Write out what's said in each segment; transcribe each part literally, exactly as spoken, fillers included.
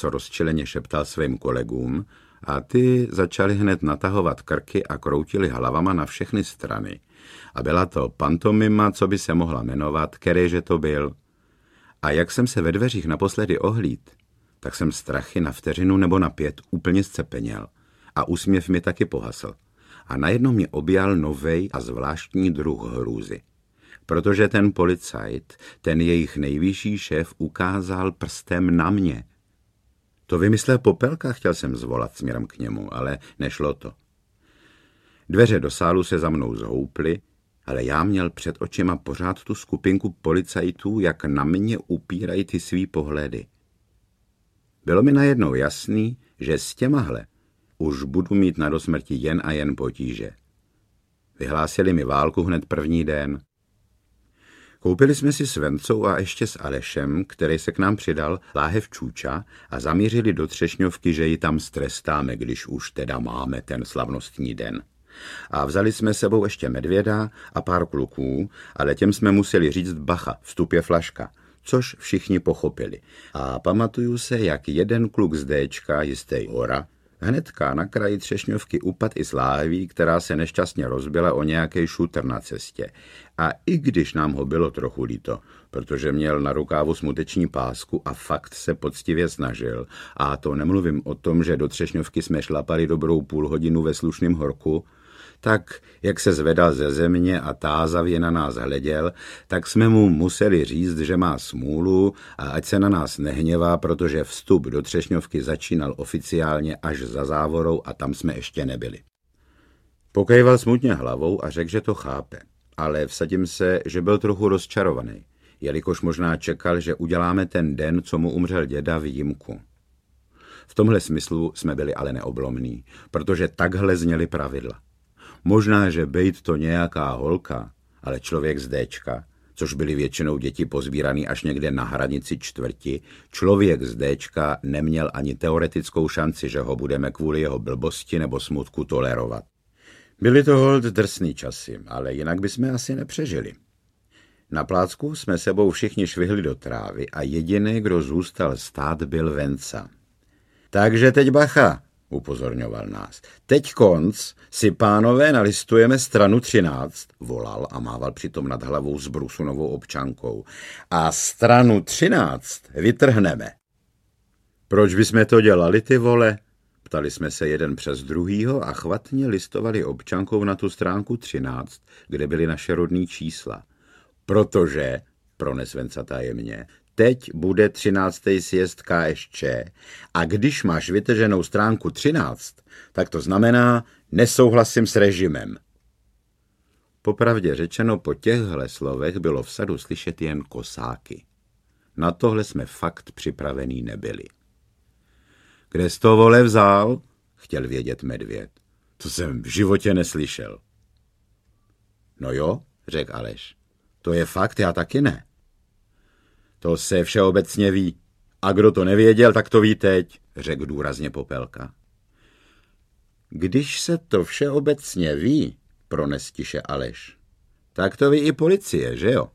něco rozčileně šeptal svým kolegům a ty začali hned natahovat krky a kroutili hlavama na všechny strany. A byla to pantomima, co by se mohla jmenovat, kterýže to byl. A jak jsem se ve dveřích naposledy ohlíd, tak jsem strachy na vteřinu nebo na pět úplně zcepeněl a úsměv mi taky pohasl. A najednou mě objal novej a zvláštní druh hrůzy. Protože ten policajt, ten jejich nejvyšší šéf, ukázal prstem na mě. To vymyslel Popelka, chtěl jsem zvolat směrem k němu, ale nešlo to. Dveře do sálu se za mnou zhouply, ale já měl před očima pořád tu skupinku policajtů, jak na mě upírají ty svý pohledy. Bylo mi najednou jasný, že s těmahle už budu mít na dosmrti jen a jen potíže. Vyhlásili mi válku hned první den. Koupili jsme si s Vencou a ještě s Alešem, který se k nám přidal, láhev čůča a zamířili do Třešňovky, že ji tam strestáme, když už teda máme ten slavnostní den. A vzali jsme sebou ještě medvěda a pár kluků, ale těm jsme museli říct bacha, vstup je flaška, což všichni pochopili. A pamatuju se, jak jeden kluk z Déčka, jistý Hora, hnedka na kraji Třešňovky upad i s láhví, která se nešťastně rozbila o nějaký šutr na cestě. A i když nám ho bylo trochu líto, protože měl na rukávu smuteční pásku a fakt se poctivě snažil, a to nemluvím o tom, že do Třešňovky jsme šlapali dobrou půl hodinu ve slušném horku, tak jak se zvedal ze země a tázavě na nás hleděl, tak jsme mu museli říct, že má smůlu a ať se na nás nehněvá, protože vstup do Třešňovky začínal oficiálně až za závorou a tam jsme ještě nebyli. Pokejval smutně hlavou a řekl, že to chápe, ale vsadím se, že byl trochu rozčarovaný, jelikož možná čekal, že uděláme ten den, co mu umřel děda, výjimku. V tomhle smyslu jsme byli ale neoblomní, protože takhle zněly pravidla. Možná, že bejt to nějaká holka, ale člověk z Déčka, což byli většinou děti pozbíraný až někde na hranici čtvrti, člověk z Déčka neměl ani teoretickou šanci, že ho budeme kvůli jeho blbosti nebo smutku tolerovat. Byly to holt drsný časy, ale jinak bychom asi nepřežili. Na plácku jsme sebou všichni švihli do trávy a jediný, kdo zůstal stát, byl Venca. Takže teď bacha, upozorňoval nás. Teď konc si, pánové, nalistujeme stranu třináct, volal a mával přitom nad hlavou s brusunovou občankou. A stranu třináct vytrhneme. Proč bychom to dělali, ty vole? Ptali jsme se jeden přes druhýho a chvatně listovali občankou na tu stránku třináct, kde byly naše rodný čísla. Protože, prones Venca tajemně, teď bude třináctý sjezd K S Č a když máš vytrženou stránku třináct, tak to znamená nesouhlasím s režimem. Popravdě řečeno, po těchhle slovech bylo v sadu slyšet jen kosáky. Na tohle jsme fakt připravený nebyli. Kde jsi to, vole, vzal? Chtěl vědět medvěd. To jsem v životě neslyšel. No jo, řekl Aleš. To je fakt, já taky ne. To se všeobecně ví. A kdo to nevěděl, tak to ví teď, řekl důrazně Popelka. Když se to všeobecně ví, prones tiše Aleš, tak to ví i policie, že jo?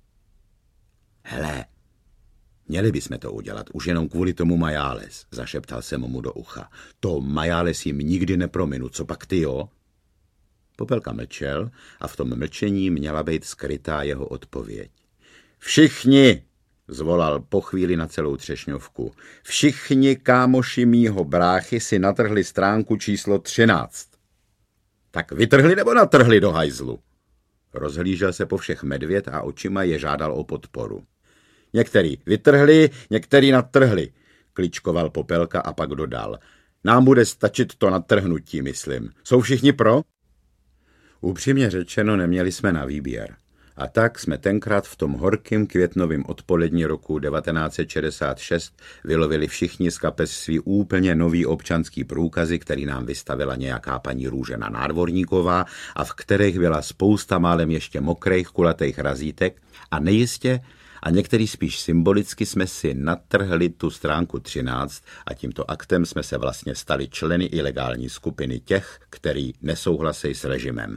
Hele, měli bychom to udělat, už jenom kvůli tomu Majáles, zašeptal jsem mu do ucha. To Majáles jim nikdy neprominu, co pak ty, jo? Popelka mlčel a v tom mlčení měla být skrytá jeho odpověď. Všichni, zvolal po chvíli na celou Třešňovku, všichni kámoši mýho bráchy si natrhli stránku číslo třináct. Tak vytrhli nebo natrhli do hajzlu? Rozhlížel se po všech medvěd a očima je žádal o podporu. Některý vytrhli, některý natrhli, kličkoval Popelka a pak dodal. Nám bude stačit to natrhnutí, myslím. Jsou všichni pro? Upřímně řečeno, neměli jsme na výběr. A tak jsme tenkrát v tom horkým květnovým odpolední roku devatenáct set šedesát šest vylovili všichni z kapes svý úplně nový občanský průkazy, který nám vystavila nějaká paní Růžena Nádvorníková a v kterých byla spousta málem ještě mokrých kulatých razítek a nejistě a některý spíš symbolicky jsme si natrhli tu stránku třináct a tímto aktem jsme se vlastně stali členy ilegální skupiny těch, který nesouhlasí s režimem.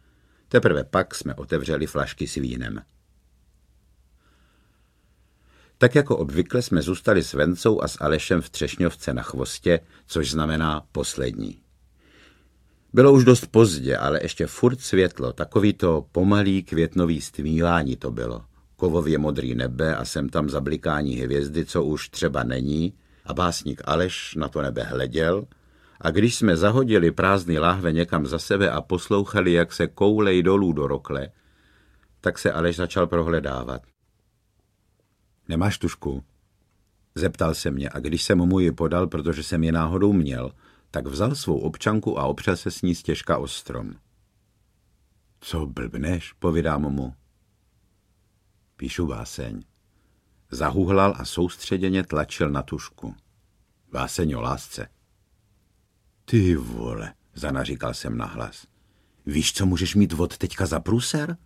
Teprve pak jsme otevřeli flašky s vínem. Tak jako obvykle jsme zůstali s Vencou a s Alešem v Třešňovce na chvostě, což znamená poslední. Bylo už dost pozdě, ale ještě furt světlo, takový to pomalý květnový stmívání to bylo. Kovově modrý nebe a sem tam zablikání hvězdy, co už třeba není, a básník Aleš na to nebe hleděl, a když jsme zahodili prázdný láhve někam za sebe a poslouchali, jak se koulej dolů do rokle, tak se Aleš začal prohledávat. Nemáš tužku? Zeptal se mě a když jsem mu ji podal, protože jsem ji náhodou měl, tak vzal svou občanku a opřel se s ní stěžka o strom. Co blbneš, povídám mu. Píšu báseň. Zahuhlal a soustředěně tlačil na tužku. Báseň o lásce. Ty vole, zanaříkal jsem nahlas. Víš, co můžeš mít od teďka za průser?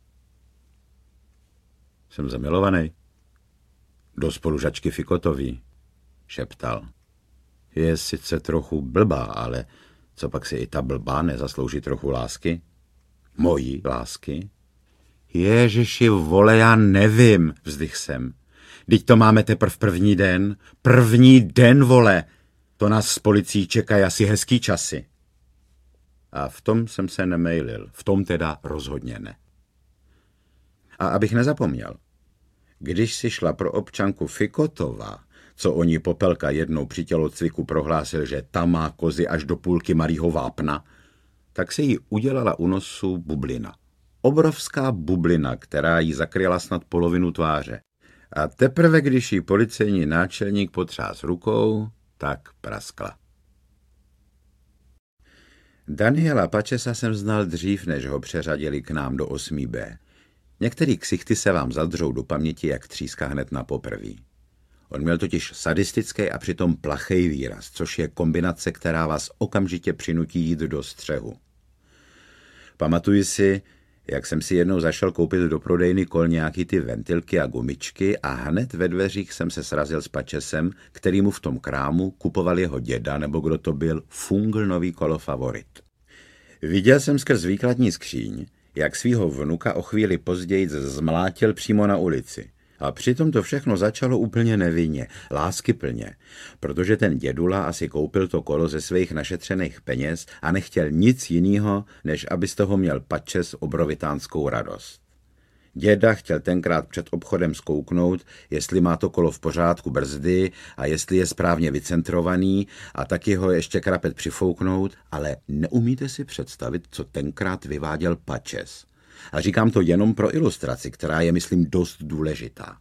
Jsem zamilovaný. Do spolužačky Fikotový, šeptal. Je sice trochu blbá, ale co pak si i ta blbá nezaslouží trochu lásky? Mojí lásky? Ježiši, vole, já nevím, vzdych jsem. Vždyť to máme teprv první den. První den, vole. To nás s policií čekají asi hezký časy. A v tom jsem se nemejlil. V tom teda rozhodně ne. A abych nezapomněl, když si šla pro občanku Fikotová, co o ní Popelka jednou při tělocviku prohlásil, že ta má kozy až do půlky malýho vápna, tak se jí udělala u nosu bublina. Obrovská bublina, která jí zakryla snad polovinu tváře. A teprve, když jí policejní náčelník potřás rukou, tak praskla. Daniela Pačesa jsem znal dřív, než ho přeřadili k nám do osmý bé. Některý ksichty se vám zadřou do paměti, jak tříska hned na poprví. On měl totiž sadistický a přitom plachej výraz, což je kombinace, která vás okamžitě přinutí jít do střehu. Pamatuji si, jak jsem si jednou zašel koupit do prodejny kol nějaký ty ventilky a gumičky a hned ve dveřích jsem se srazil s Pačesem, který mu v tom krámu kupoval jeho děda, nebo kdo to byl, fungl nový kolo Favorit. Viděl jsem skrz výkladní skříň, jak svýho vnuka o chvíli později zmlátil přímo na ulici. A přitom to všechno začalo úplně nevinně, láskyplně, protože ten dědula asi koupil to kolo ze svých našetřených peněz a nechtěl nic jiného, než aby z toho měl Pačes obrovitánskou radost. Děda chtěl tenkrát před obchodem zkouknout, jestli má to kolo v pořádku brzdy a jestli je správně vycentrovaný a taky ho ještě krapet přifouknout, ale neumíte si představit, co tenkrát vyváděl Pačes. A říkám to jenom pro ilustraci, která je, myslím, dost důležitá.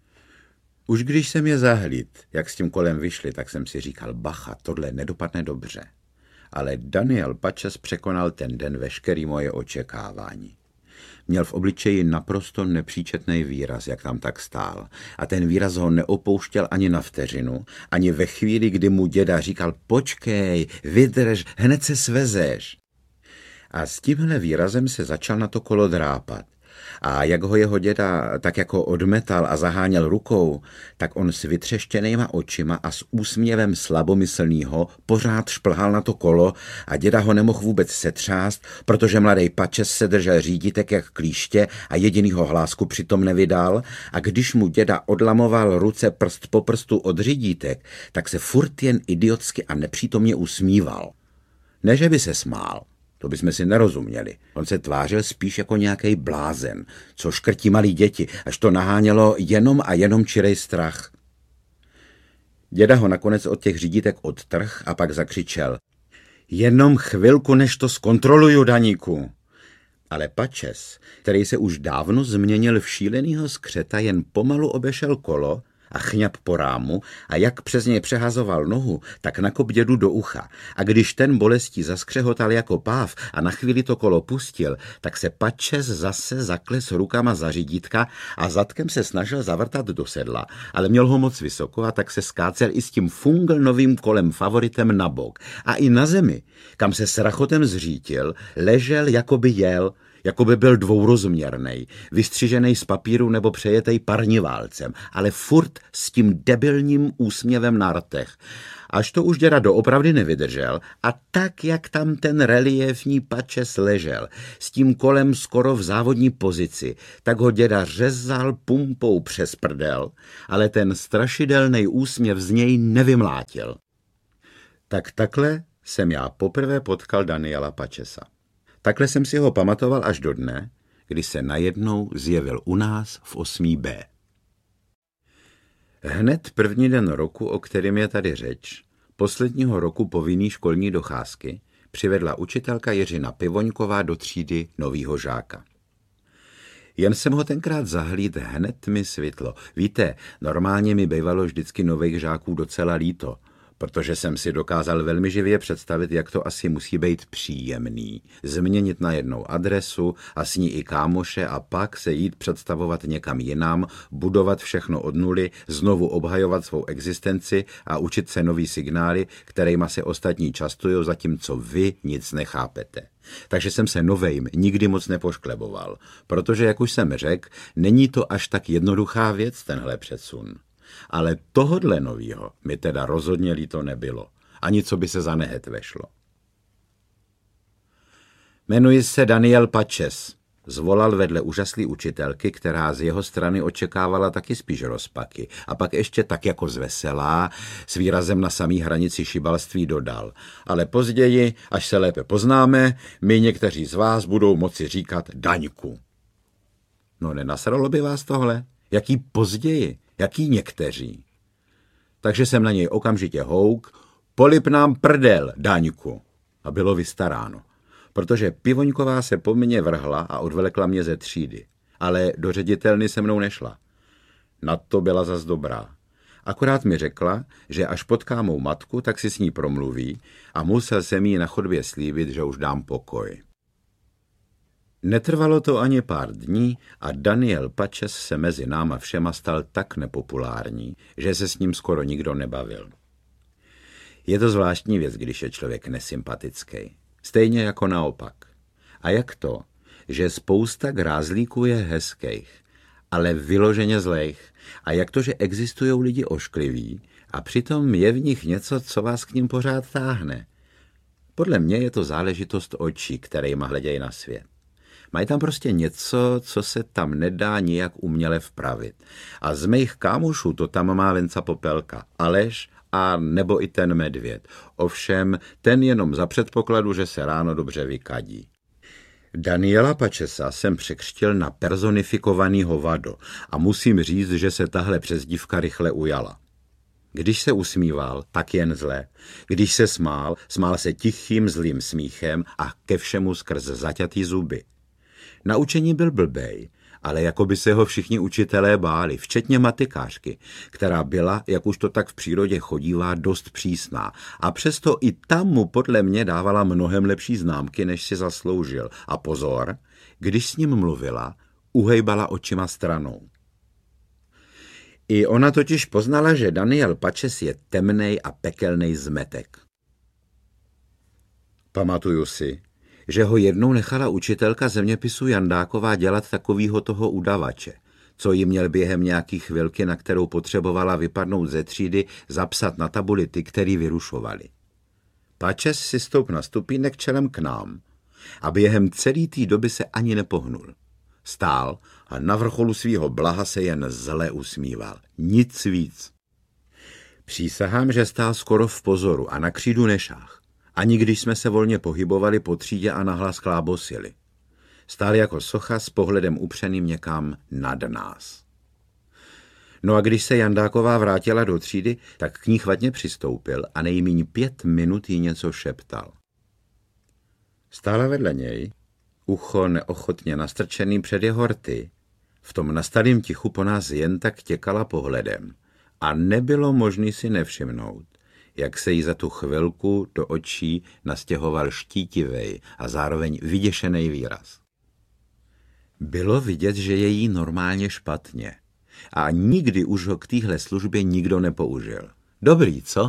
Už když jsem je zahlíd, jak s tím kolem vyšli, tak jsem si říkal, bacha, tohle nedopadne dobře. Ale Daniel Pačes překonal ten den veškerý moje očekávání. Měl v obličeji naprosto nepříčetný výraz, jak tam tak stál. A ten výraz ho neopouštěl ani na vteřinu, ani ve chvíli, kdy mu děda říkal, počkej, vydrž, hned se svezeš. A s tímhle výrazem se začal na to kolo drápat. A jak ho jeho děda tak jako odmetal a zaháněl rukou, tak on s vytřeštěnýma očima a s úsměvem slabomyslnýho pořád šplhal na to kolo a děda ho nemohl vůbec setřást, protože mladý Pačes se držel řídítek jak klíště a jedinýho hlásku přitom nevydal a když mu děda odlamoval ruce prst po prstu od řídítek, tak se furt jen idiotsky a nepřítomně usmíval. Ne, že by se smál. To bychom si nerozuměli. On se tvářil spíš jako nějaký blázen, co škrtí malí děti, až to nahánělo jenom a jenom čirej strach. Děda ho nakonec od těch řídítek odtrh a pak zakřičel. Jenom chvilku, než to zkontroluju, Daníku. Ale Pačes, který se už dávno změnil v šílenýho skřeta, jen pomalu obešel kolo a chňap po rámu a jak přes něj přehazoval nohu, tak nakop dědu do ucha. A když ten bolestí zaskřehotal jako páv a na chvíli to kolo pustil, tak se Pačes zase zakles rukama za řídítka a zadkem se snažil zavrtat do sedla, ale měl ho moc vysoko a tak se skácel i s tím fungl novým kolem Favoritem na bok. A i na zemi, kam se s rachotem zřítil, ležel, jako by jel, jako by byl dvourozměrnej, vystřižený z papíru nebo přejetej parniválcem, ale furt s tím debilním úsměvem na rtech. Až to už děda doopravdy nevydržel a tak, jak tam ten reliéfní Pačes ležel, s tím kolem skoro v závodní pozici, tak ho děda řezal pumpou přes prdel, ale ten strašidelný úsměv z něj nevymlátil. Tak takhle jsem já poprvé potkal Daniela Pačesa. Takhle jsem si ho pamatoval až do dne, kdy se najednou zjevil u nás v osmý bé. Hned první den roku, o kterém je tady řeč, posledního roku povinný školní docházky, přivedla učitelka Jiřina Pivoňková do třídy novýho žáka. Jen jsem ho tenkrát zahlíd, hned mi svitlo. Víte, normálně mi bývalo vždycky nových žáků docela líto, protože jsem si dokázal velmi živě představit, jak to asi musí být příjemný. Změnit na jednou adresu a s ní i kámoše a pak se jít představovat někam jinam, budovat všechno od nuly, znovu obhajovat svou existenci a učit se nový signály, kterejma se ostatní častujou, zatímco vy nic nechápete. Takže jsem se novejm nikdy moc nepoškleboval, protože, jak už jsem řekl, není to až tak jednoduchá věc, tenhle předsun. Ale tohodle novýho mi teda rozhodně líto nebylo. Ani co by se za nehet vešlo. Jmenuji se Daniel Pačes, zvolal vedle úžaslý učitelky, která z jeho strany očekávala taky spíš rozpaky. A pak ještě tak jako zveselá, s výrazem na samý hranici šibalství dodal. Ale později, až se lépe poznáme, my někteří z vás budou moci říkat Daňku. No nenasralo by vás tohle? Jaký později? Jaký někteří? Takže jsem na něj okamžitě houk, polip nám prdel, Daňku. A bylo vystaráno, protože Pivoňková se po mně vrhla a odvlekla mě ze třídy. Ale do ředitelny se mnou nešla. Na to byla zas dobrá. Akorát mi řekla, že až potká mou matku, tak si s ní promluví a musel jsem jí na chodbě slíbit, že už dám pokoj. Netrvalo to ani pár dní a Daniel Pačes se mezi náma všema stal tak nepopulární, že se s ním skoro nikdo nebavil. Je to zvláštní věc, když je člověk nesympatický. Stejně jako naopak. A jak to, že spousta grázlíků je hezkých, ale vyloženě zlejch? A jak to, že existují lidi oškliví a přitom je v nich něco, co vás k ním pořád táhne? Podle mě je to záležitost očí, kterejma hledějí na svět. Mají tam prostě něco, co se tam nedá nijak uměle vpravit. A z mých kámošů to tam má Venca Popelka, Aleš a nebo i ten medvěd. Ovšem, ten jenom za předpokladu, že se ráno dobře vykadí. Daniela Pačesa jsem překřtil na personifikovanýho Vado a musím říct, že se tahle přezdívka rychle ujala. Když se usmíval, tak jen zle. Když se smál, smál se tichým zlým smíchem a ke všemu skrz zaťatý zuby. Na učení byl blbej, ale jako by se ho všichni učitelé báli, včetně matikářky, která byla, jak už to tak v přírodě chodívá, dost přísná. A přesto i tam mu podle mě dávala mnohem lepší známky, než si zasloužil. A pozor, když s ním mluvila, uhejbala očima stranou. I ona totiž poznala, že Daniel Pačes je temnej a pekelnej zmetek. Pamatuju si, že ho jednou nechala učitelka zeměpisu Jandáková dělat takovýho toho udavače, co jí měl během nějaký chvilky, na kterou potřebovala vypadnout ze třídy, zapsat na tabuli ty, který vyrušovali. Pačes si stoup na stupínek čelem k nám a během celé té doby se ani nepohnul. Stál a na vrcholu svýho blaha se jen zle usmíval. Nic víc. Přísahám, že stál skoro v pozoru a na křídu nešáhl. Ani když jsme se volně pohybovali po třídě a nahlas klábosili. Stál jako socha s pohledem upřeným někam nad nás. No a když se Jandáková vrátila do třídy, tak k ní chvatně přistoupil a nejmíň pět minut jí něco šeptal. Stála vedle něj, ucho neochotně nastrčený před jeho rty, v tom nastalým tichu po nás jen tak těkala pohledem a nebylo možné si nevšimnout, jak se jí za tu chvilku do očí nastěhoval štítivej a zároveň vyděšený výraz. Bylo vidět, že je jí normálně špatně a nikdy už ho k téhle službě nikdo nepoužil. Dobrý, co?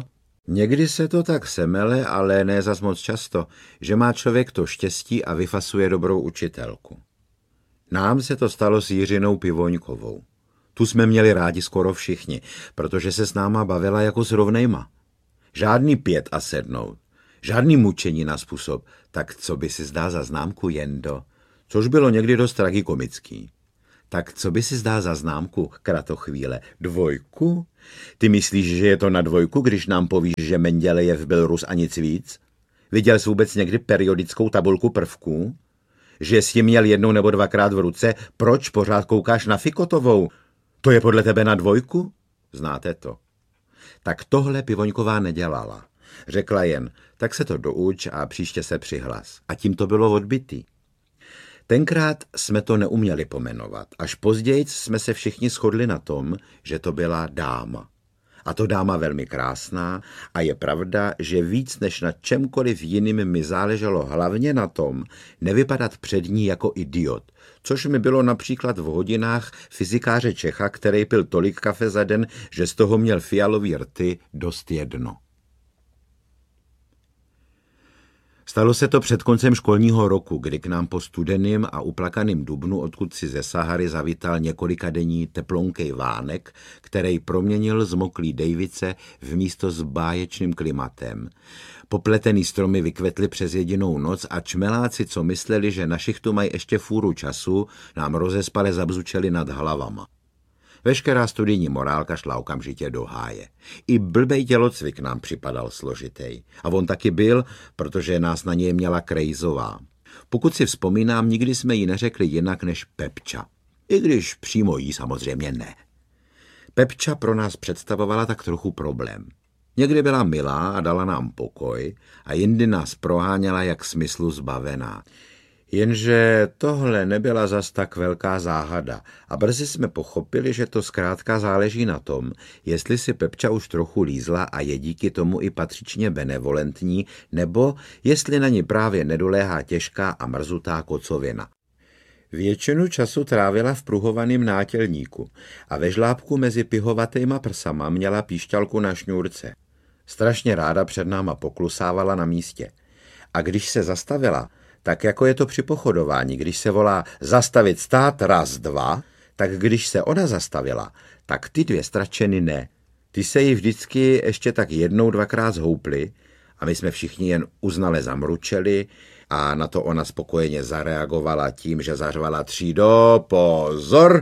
Někdy se to tak semele, ale ne zas moc často, že má člověk to štěstí a vyfasuje dobrou učitelku. Nám se to stalo s Jiřinou Pivoňkovou. Tu jsme měli rádi skoro všichni, protože se s náma bavila jako s rovnejma. Žádný pět a sednout, žádný mučení na způsob, tak co by si zdá za známku, Jendo? Což bylo někdy dost tragikomický. Tak co by si zdá za známku, kratochvíle? Dvojku? Ty myslíš, že je to na dvojku, když nám povíš, že Mendělejev byl Rus a nic víc? Viděl jsi vůbec někdy periodickou tabulku prvků? Že jsi ji měl jednou nebo dvakrát v ruce? Proč pořád koukáš na Fikotovou? To je podle tebe na dvojku? Znáte to. Tak tohle Pivoňková nedělala. Řekla jen, tak se to douč a příště se přihlas. A tím to bylo odbytý. Tenkrát jsme to neuměli pomenovat. Až později jsme se všichni shodli na tom, že to byla dáma. A to dáma velmi krásná a je pravda, že víc než na čemkoliv jiným mi záleželo hlavně na tom, nevypadat před ní jako idiot, což mi bylo například v hodinách fyzikáře Čecha, který pil tolik kafe za den, že z toho měl fialový rty dost jedno. Stalo se to před koncem školního roku, kdy k nám po studeným a uplakaným dubnu, odkud si ze Sahary zavítal několikadenní teplonkej vánek, který proměnil zmoklý Dejvice v místo s báječným klimatem. Popletený stromy vykvetly přes jedinou noc a čmeláci, co mysleli, že na šichtu mají ještě fůru času, nám rozespale zabzučeli nad hlavama. Veškerá studijní morálka šla okamžitě do háje. I blbej tělocvik nám připadal složitej. A on taky byl, protože nás na něj měla Krejzová. Pokud si vzpomínám, nikdy jsme jí neřekli jinak než Pepča. I když přímo jí samozřejmě ne. Pepča pro nás představovala tak trochu problém. Někdy byla milá a dala nám pokoj a jindy nás proháněla jak smyslu zbavená. Jenže tohle nebyla zas tak velká záhada a brzy jsme pochopili, že to zkrátka záleží na tom, jestli si Pepča už trochu lízla a je díky tomu i patřičně benevolentní, nebo jestli na ní právě nedoléhá těžká a mrzutá kocovina. Většinu času trávila v pruhovaném nátělníku a ve žlábku mezi pihovatejma prsama měla píšťalku na šňůrce. Strašně ráda před náma poklusávala na místě. A když se zastavila, tak jako je to při pochodování, když se volá zastavit stát raz, dva, tak když se ona zastavila, tak ty dvě stračeny ne. Ty se jí vždycky ještě tak jednou, dvakrát zhouply a my jsme všichni jen uznale zamručeli a na to ona spokojeně zareagovala tím, že zařvala třído, pozor!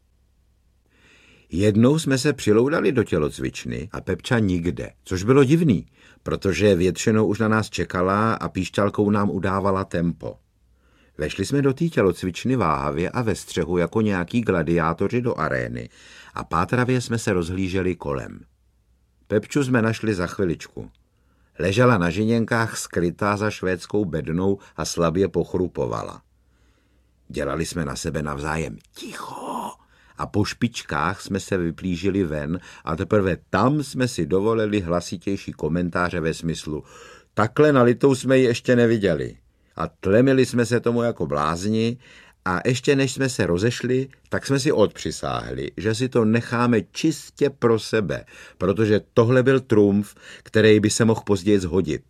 Jednou jsme se přiloudali do tělocvičny a Pepča nikde, což bylo divný, protože většinou už na nás čekala a píšťalkou nám udávala tempo. Vešli jsme do té tělocvičny váhavě a ve střehu jako nějaký gladiátoři do arény a pátravě jsme se rozhlíželi kolem. Pepču jsme našli za chviličku. Ležela na žiněnkách skrytá za švédskou bednou a slabě pochrupovala. Dělali jsme na sebe navzájem ticho a po špičkách jsme se vyplížili ven a teprve tam jsme si dovolili hlasitější komentáře ve smyslu takhle nalitou jsme ji ještě neviděli. A tlemili jsme se tomu jako blázni a ještě než jsme se rozešli, tak jsme si odpřisáhli, že si to necháme čistě pro sebe, protože tohle byl trumf, který by se mohl později zhodit.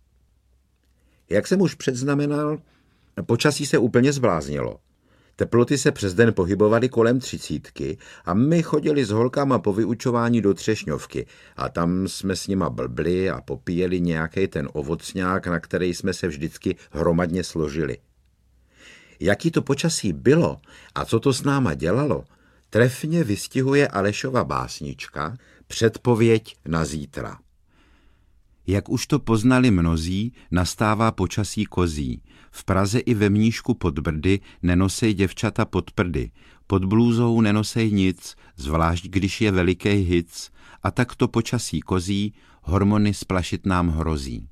Jak jsem už předznamenal, počasí se úplně zbláznilo. Teploty se přes den pohybovaly kolem třicítky a my chodili s holkama po vyučování do Třešňovky a tam jsme s nima blbli a popíjeli nějaký ten ovocňák, na který jsme se vždycky hromadně složili. Jaký to počasí bylo a co to s náma dělalo, trefně vystihuje Alešova básnička Předpověď na zítra. Jak už to poznali mnozí, nastává počasí kozí. V Praze i ve Mníšku pod Brdy nenosej děvčata pod prdy. Pod blůzou nenosej nic, zvlášť když je veliký hic. A tak to počasí kozí, hormony splašit nám hrozí.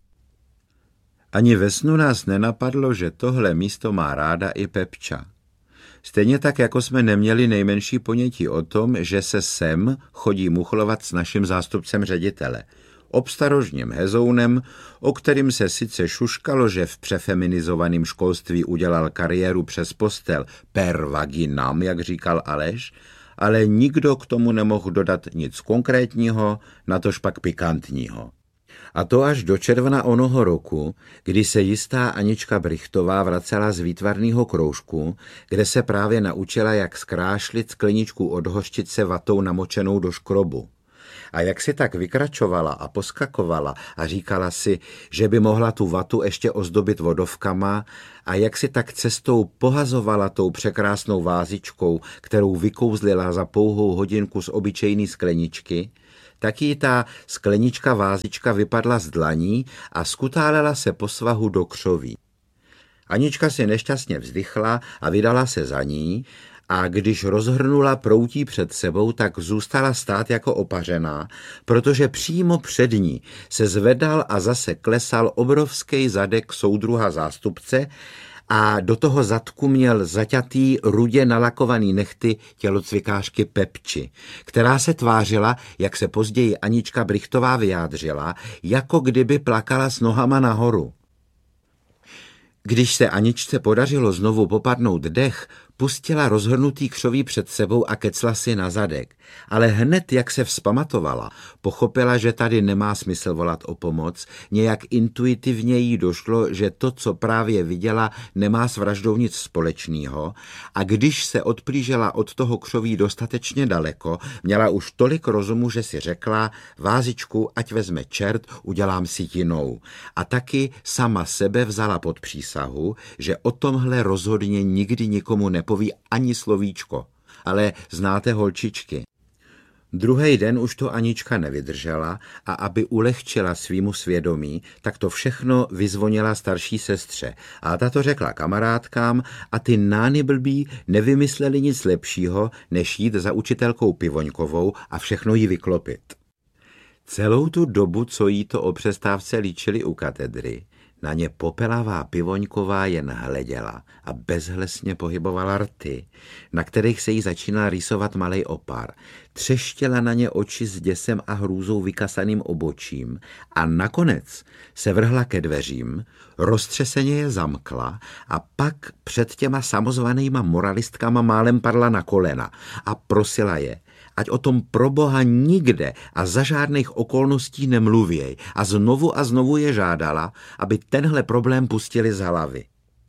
Ani ve snu nás nenapadlo, že tohle místo má ráda i Pepča. Stejně tak, jako jsme neměli nejmenší ponětí o tom, že se sem chodí muchlovat s naším zástupcem ředitele, obstarožním hezounem, o kterým se sice šuškalo, že v přefeminizovaném školství udělal kariéru přes postel per vaginam, jak říkal Aleš, ale nikdo k tomu nemohl dodat nic konkrétního, natož pak pikantního. A to až do června onoho roku, kdy se jistá Anička Brychtová vracela z výtvarného kroužku, kde se právě naučila, jak zkrášlit skleničku od hořčice vatou namočenou do škrobu. A jak si tak vykračovala a poskakovala a říkala si, že by mohla tu vatu ještě ozdobit vodovkama, a jak si tak cestou pohazovala tou překrásnou vázičkou, kterou vykouzlila za pouhou hodinku z obyčejný skleničky, tak jí ta sklenička vázička vypadla z dlaní a skutálela se po svahu do křoví. Anička si nešťastně vzdychla a vydala se za ní, a když rozhrnula proutí před sebou, tak zůstala stát jako opařená, protože přímo před ní se zvedal a zase klesal obrovský zadek soudruha zástupce a do toho zadku měl zaťatý rudě nalakovaný nehty tělocvikářky Pepči, která se tvářila, jak se později Anička Brychtová vyjádřila, jako kdyby plakala s nohama nahoru. Když se Aničce podařilo znovu popadnout dech, pustila rozhrnutý křoví před sebou a kecla si na zadek. Ale hned, jak se vzpamatovala, pochopila, že tady nemá smysl volat o pomoc, nějak intuitivně jí došlo, že to, co právě viděla, nemá s vraždou nic společného, a když se odplížela od toho křoví dostatečně daleko, měla už tolik rozumu, že si řekla, vázičku, ať vezme čert, udělám si jinou. A taky sama sebe vzala pod přísahu, že o tomhle rozhodně nikdy nikomu nepoví ani slovíčko. Ale znáte holčičky. Druhý den už to Anička nevydržela a aby ulehčila svýmu svědomí, tak to všechno vyzvonila starší sestře. A ta to řekla kamarádkám a ty nány blbí nevymysleli nic lepšího, než jít za učitelkou Pivoňkovou a všechno jí vyklopit. Celou tu dobu, co jí to o přestávce líčili u katedry, na ně Popelavá Pivoňková jen hleděla a bezhlesně pohybovala rty, na kterých se jí začínal rýsovat malej opar. Třeštěla na ně oči s děsem a hrůzou vykasaným obočím a nakonec se vrhla ke dveřím, roztřeseně je zamkla a pak před těma samozvanýma moralistkama málem padla na kolena a prosila je, ať o tom pro Boha nikde a za žádných okolností nemluvěj, a znovu a znovu je žádala, aby tenhle problém pustili z hlavy.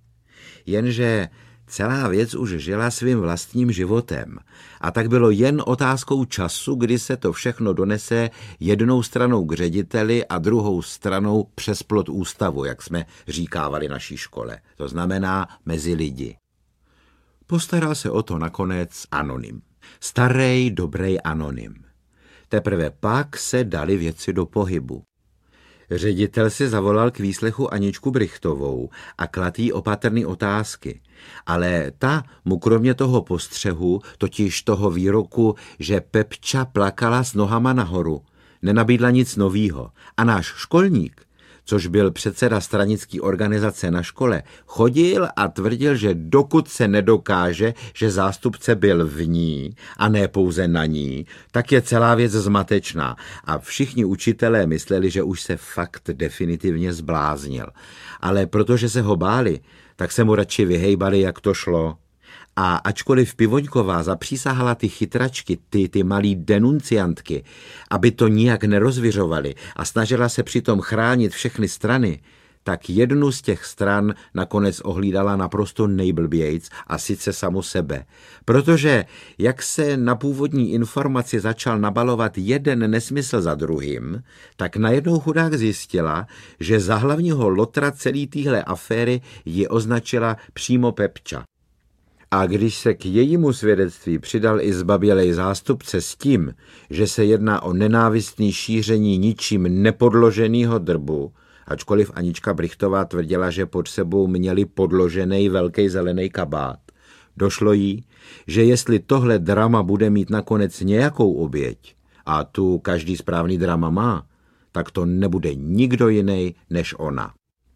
Jenže celá věc už žila svým vlastním životem a tak bylo jen otázkou času, kdy se to všechno donese jednou stranou k řediteli a druhou stranou přes plot ústavu, jak jsme říkávali naší škole. To znamená mezi lidi. Postaral se o to nakonec anonym. Starej, dobrej anonym. Teprve pak se dali věci do pohybu. Ředitel si zavolal k výslechu Aničku Brychtovou a kladl jí opatrný otázky, ale ta mu kromě toho postřehu, totiž toho výroku, že Pepča plakala s nohama nahoru, nenabídla nic novýho a náš školník, což byl předseda stranické organizace na škole, chodil a tvrdil, že dokud se nedokáže, že zástupce byl v ní a ne pouze na ní, tak je celá věc zmatečná a všichni učitelé mysleli, že už se fakt definitivně zbláznil. Ale protože se ho báli, tak se mu radši vyhejbali, jak to šlo. A ačkoliv Pivoňková zapřísahala ty chytračky, ty, ty malý denunciantky, aby to nijak nerozviřovali a snažila se přitom chránit všechny strany, tak jednu z těch stran nakonec ohlídala naprosto nejblbějc a sice samu sebe. Protože jak se na původní informaci začal nabalovat jeden nesmysl za druhým, tak najednou chudák zjistila, že za hlavního lotra celý téhle aféry ji označila přímo Pepča. A když se k jejímu svědectví přidal i zbabělej zástupce s tím, že se jedná o nenávistný šíření ničím nepodloženého drbu, ačkoliv Anička Brychtová tvrdila, že pod sebou měli podložený velký zelený kabát, došlo jí, že jestli tohle drama bude mít nakonec nějakou oběť, a tu každý správný drama má, tak to nebude nikdo jiný než ona.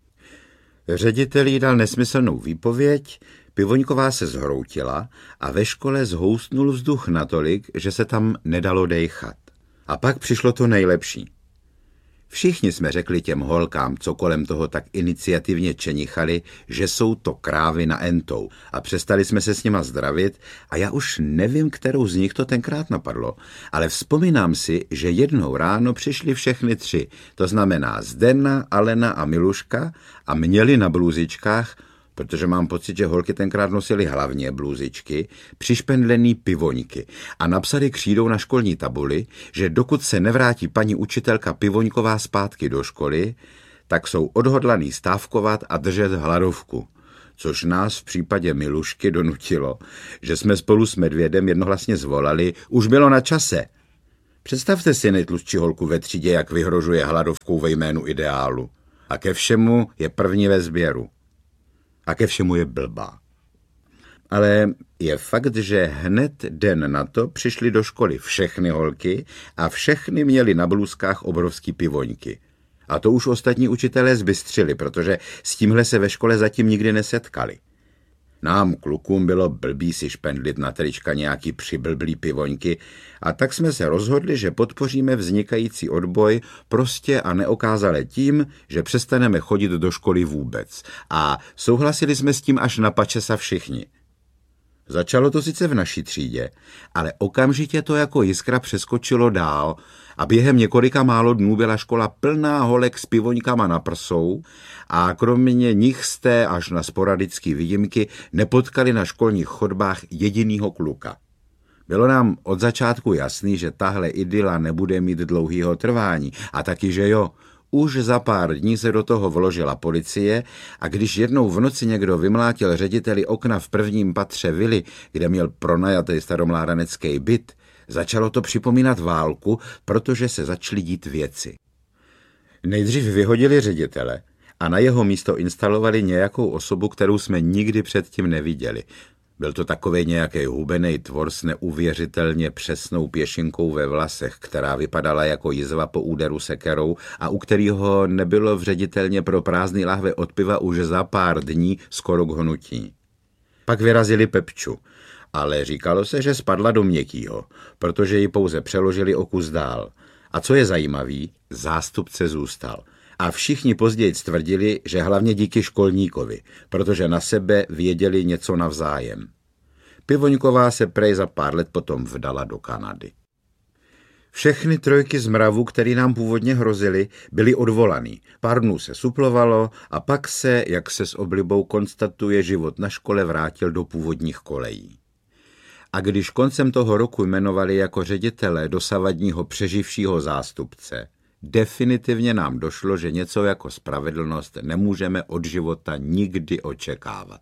Ředitel jí dal nesmyslnou výpověď, Pivoňková se zhroutila a ve škole zhoustnul vzduch natolik, že se tam nedalo dejchat. A pak přišlo to nejlepší. Všichni jsme řekli těm holkám, co kolem toho tak iniciativně čenichali, že jsou to krávy na entou. A přestali jsme se s nima zdravit a já už nevím, kterou z nich to tenkrát napadlo, ale vzpomínám si, že jednou ráno přišli všechny tři, to znamená Zdena, Alena a Miluška a měli na blůzičkách, protože mám pocit, že holky tenkrát nosily hlavně blůzičky, přišpendlený pivoňky a napsali křídou na školní tabuli, že dokud se nevrátí paní učitelka Pivoňková zpátky do školy, tak jsou odhodlaný stávkovat a držet hladovku. Což nás v případě Milušky donutilo, že jsme spolu s Medvědem jednohlasně zvolali, už bylo na čase. Představte si nejtlustší holku ve třídě, jak vyhrožuje hladovkou ve jménu ideálu. A ke všemu je první ve sběru. A ke všemu je blbá. Ale je fakt, že hned den na to přišly do školy všechny holky a všechny měly na blůzkách obrovský pivoňky. A to už ostatní učitelé zbystřili, protože s tímhle se ve škole zatím nikdy nesetkali. Nám, klukům, bylo blbý si špendlit na trička nějaký přiblblý pivoňky a tak jsme se rozhodli, že podpoříme vznikající odboj prostě a neokázale tím, že přestaneme chodit do školy vůbec. A souhlasili jsme s tím až na pačesa všichni. Začalo to sice v naší třídě, ale okamžitě to jako jiskra přeskočilo dál a během několika málo dnů byla škola plná holek s pivoňkama na prsou a kromě nich jste až na sporadické výjimky nepotkali na školních chodbách jedinýho kluka. Bylo nám od začátku jasný, že tahle idyla nebude mít dlouhýho trvání a taky, že jo. Už za pár dní se do toho vložila policie a když jednou v noci někdo vymlátil řediteli okna v prvním patře vily, kde měl pronajatý staromládanecký byt, začalo to připomínat válku, protože se začaly dít věci. Nejdřív vyhodili ředitele a na jeho místo instalovali nějakou osobu, kterou jsme nikdy předtím neviděli. Byl to takovej nějaký hubenej tvor s neuvěřitelně přesnou pěšinkou ve vlasech, která vypadala jako jizva po úderu sekerou a u kterého nebylo vředitelně pro prázdný lahve od piva už za pár dní skoro k hnutí. Pak vyrazili Pepču, ale říkalo se, že spadla do měkkýho, protože ji pouze přeložili o kus dál. A co je zajímavý, zástupce zůstal. A všichni později tvrdili, že hlavně díky školníkovi, protože na sebe věděli něco navzájem. Pivoňková se prej za pár let potom vdala do Kanady. Všechny trojky z mravů, který nám původně hrozily, byly odvolaný. Pár dnů se suplovalo a pak se, jak se s oblibou konstatuje, život na škole vrátil do původních kolejí. A když koncem toho roku jmenovali jako ředitele dosavadního přeživšího zástupce, definitivně nám došlo, že něco jako spravedlnost nemůžeme od života nikdy očekávat.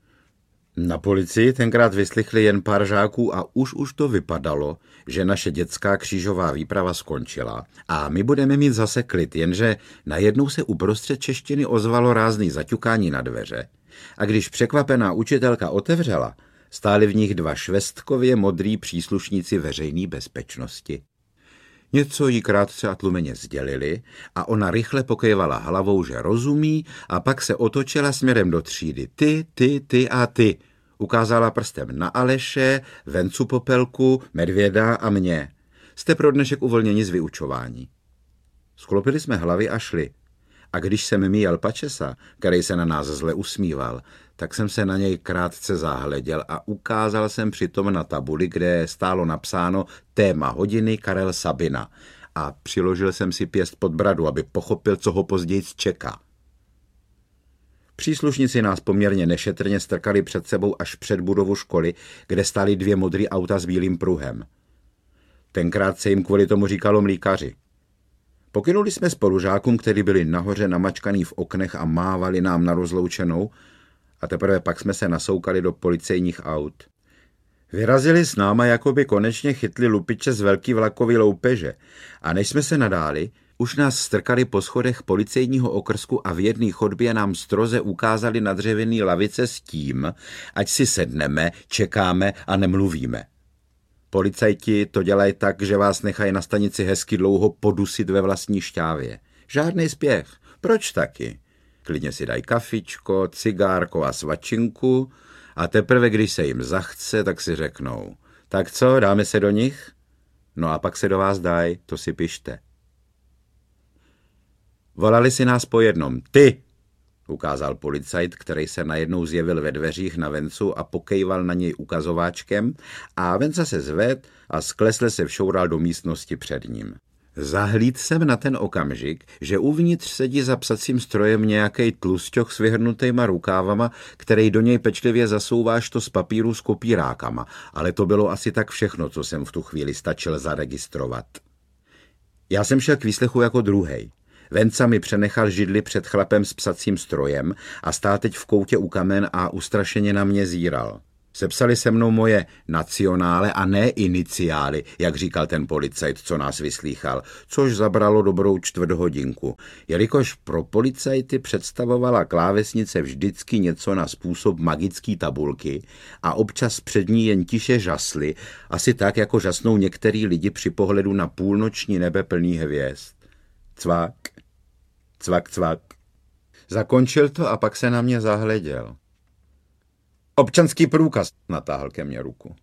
Na policii tenkrát vyslychli jen pár žáků a už už to vypadalo, že naše dětská křížová výprava skončila a my budeme mít zase klid, jenže najednou se uprostřed češtiny ozvalo rázný zaťukání na dveře a když překvapená učitelka otevřela, stáli v nich dva švestkově modrý příslušníci veřejné bezpečnosti. Něco jí krátce a tlumeně sdělili a ona rychle pokývala hlavou, že rozumí a pak se otočila směrem do třídy. Ty, ty, ty a ty. Ukázala prstem na Aleše, Vencu Popelku, Medvěda a mě. Jste pro dnešek uvolněni z vyučování. Sklopili jsme hlavy a šli. A když jsem míjel Pačesa, který se na nás zle usmíval, tak jsem se na něj krátce zahleděl a ukázal jsem přitom na tabuli, kde stálo napsáno téma hodiny Karel Sabina a přiložil jsem si pěst pod bradu, aby pochopil, co ho později čeká. Příslušníci nás poměrně nešetrně strkali před sebou až před budovu školy, kde stály dvě modrý auta s bílým pruhem. Tenkrát se jim kvůli tomu říkalo mlýkaři. Pokynuli jsme spolužákům, kteří byli nahoře namačkaný v oknech a mávali nám na rozloučenou, a teprve pak jsme se nasoukali do policejních aut. Vyrazili s náma, jako by konečně chytli lupiče z velký vlakový loupeže a než jsme se nadáli, už nás strkali po schodech policejního okrsku a v jedné chodbě nám stroze ukázali na dřevěný lavice s tím, ať si sedneme, čekáme a nemluvíme. Policajti to dělají tak, že vás nechají na stanici hezky dlouho podusit ve vlastní šťávě. Žádný spěch. Proč taky? Klidně si dají kafičko, cigárko a svačinku a teprve, když se jim zachce, tak si řeknou. Tak co, dáme se do nich? No a pak se do vás dají, to si pište. Volali si nás po jednom. Ty, ukázal policajt, který se najednou zjevil ve dveřích na Vencu a pokejval na něj ukazováčkem a Venca se zved a sklesle se všoural do místnosti před ním. Zahlíd jsem na ten okamžik, že uvnitř sedí za psacím strojem nějakej tlusťoch s vyhrnutejma rukávama, který do něj pečlivě zasouváš to z papíru s kopírákama, ale to bylo asi tak všechno, co jsem v tu chvíli stačil zaregistrovat. Já jsem šel k výslechu jako druhej. Venca mi přenechal židli před chlapem s psacím strojem a stál teď v koutě u kamen a ustrašeně na mě zíral. Sepsali se mnou moje nacionále a ne iniciály, jak říkal ten policajt, co nás vyslýchal, což zabralo dobrou čtvrt hodinku, jelikož pro policajty představovala klávesnice vždycky něco na způsob magický tabulky a občas před ní jen tiše žasly, asi tak, jako žasnou některý lidi při pohledu na půlnoční nebe plný hvězd. Cvak, cvak, cvak. Zakončil to a pak se na mě zahleděl. Občanský průkaz, natáhl ke mně ruku.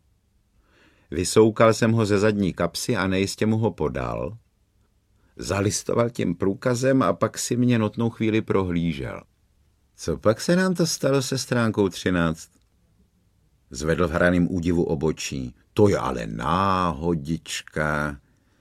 Vysoukal jsem ho ze zadní kapsy a nejistě mu ho podal. Zalistoval tím průkazem a pak si mě notnou chvíli prohlížel. Co pak se nám to stalo se stránkou třináct? Zvedl v hraným údivu obočí. To je ale náhodička.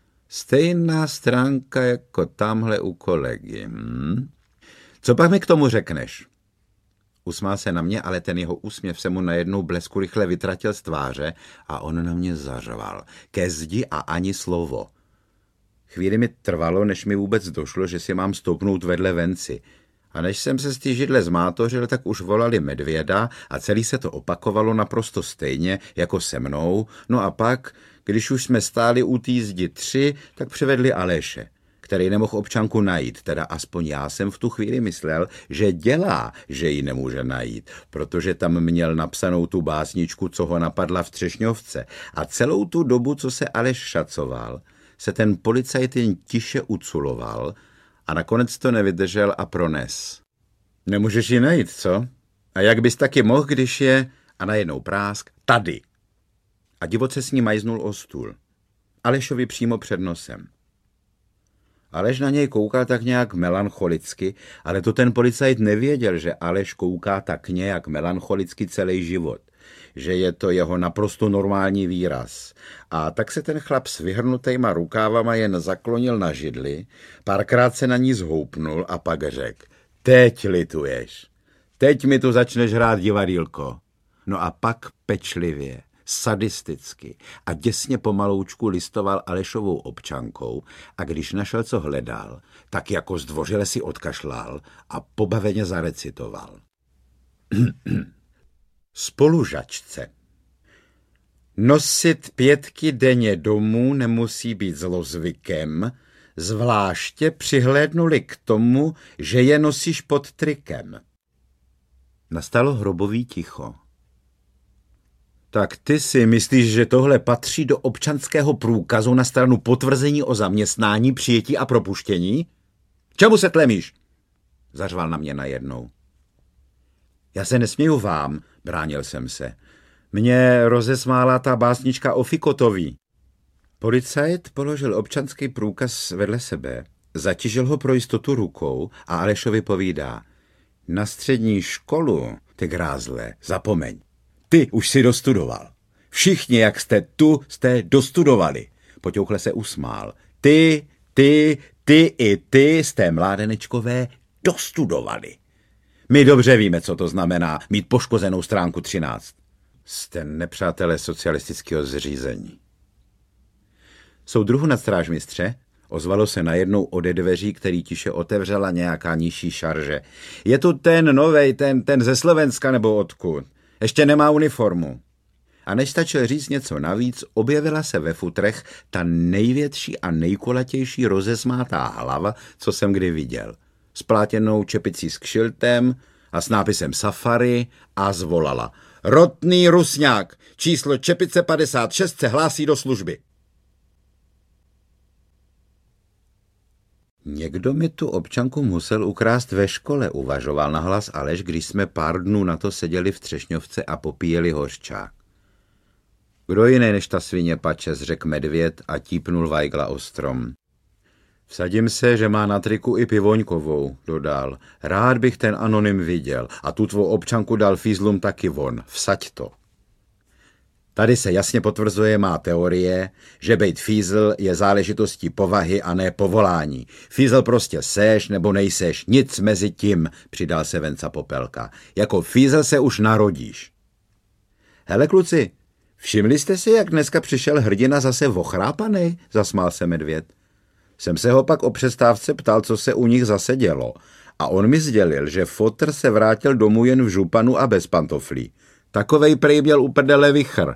Stejná stránka jako tamhle u kolegy. Hm? Co pak mi k tomu řekneš? Usmál se na mě, ale ten jeho úsměv se mu najednou blesku rychle vytratil z tváře a on na mě zařval. Ke zdi a ani slovo. Chvíli mi trvalo, než mi vůbec došlo, že si mám stoupnout vedle Venci. A než jsem se z té židle zmátořil, tak už volali medvěda a celý se to opakovalo naprosto stejně jako se mnou. No a pak, když už jsme stáli u té zdi tři, tak přivedli Aleše, který nemohl občanku najít, teda aspoň já jsem v tu chvíli myslel, že dělá, že ji nemůže najít, protože tam měl napsanou tu básničku, co ho napadla v Třešňovce. A celou tu dobu, co se Aleš šacoval, se ten policajt jen tiše uculoval a nakonec to nevydržel a prones. Nemůžeš ji najít, co? A jak bys taky mohl, když je... A najednou prásk, tady. A divoce s ní majznul o stůl. Alešovi přímo před nosem. Aleš na něj koukal tak nějak melancholicky, ale to ten policajt nevěděl, že Aleš kouká tak nějak melancholicky celý život, že je to jeho naprosto normální výraz. A tak se ten chlap s vyhrnutejma rukávama jen zaklonil na židli, párkrát se na ní zhoupnul a pak řekl, teď lituješ, teď mi tu začneš hrát divadýlko. No a pak pečlivě, sadisticky a děsně pomaloučku listoval Alešovou občankou a když našel, co hledal, tak jako zdvořile si odkašlal a pobaveně zarecitoval. Spolužačce. Nosit pětky denně domů nemusí být zlozvykem, zvláště přihlédnuli k tomu, že je nosíš pod trikem. Nastalo hrobový ticho. Tak ty si myslíš, že tohle patří do občanského průkazu na stranu potvrzení o zaměstnání, přijetí a propuštění? Čemu se tlemíš? Zařval na mě najednou. Já se nesměju vám, bránil jsem se. Mě rozesmála ta básnička o Fikotovi. Policajt položil občanský průkaz vedle sebe, zatížil ho pro jistotu rukou a Alešovi povídá. Na střední školu, ty grázle, zapomeň. Ty už si dostudoval. Všichni, jak jste tu, jste dostudovali. Poťouchle se usmál. Ty, ty, ty i ty jste, mládenečkové, dostudovali. My dobře víme, co to znamená mít poškozenou stránku třináct. Jste nepřátelé socialistického zřízení. Soudruhu nadstrážmistře, ozvalo se najednou ode dveří, který tiše otevřela nějaká nižší šarže. Je tu ten novej, ten, ten ze Slovenska nebo odkud? Ještě nemá uniformu. A než stačil říct něco navíc, objevila se ve futrech ta největší a nejkulatější rozesmátá hlava, co jsem kdy viděl. S plátěnou čepicí s kšiltem a s nápisem Safari a zvolala. Rotný Rusňák, číslo čepice padesát šest se hlásí do služby. Někdo mi tu občanku musel ukrást ve škole, uvažoval nahlas Aleš, když jsme pár dnů na to seděli v Třešňovce a popíjeli hořčák. Kdo jiný než ta svině pačes, řekl medvěd a típnul Weigla o strom. Vsadím se, že má na triku i pivoňkovou, dodal. Rád bych ten anonym viděl a tu tvou občanku dal fízlům taky von. Vsaď to. Tady se jasně potvrzuje má teorie, že bejt fízl je záležitostí povahy a ne povolání. Fízl prostě seš nebo nejseš, nic mezi tím, přidal se Venca Popelka. Jako fízl se už narodíš. Hele kluci, všimli jste si, jak dneska přišel hrdina zase ochrápanej? Zasmál se Medvěd. Jsem se ho pak o přestávce ptal, co se u nich zase dělo. A on mi sdělil, že fotr se vrátil domů jen v županu a bez pantoflí. Takovej prej měl u prdele vichr.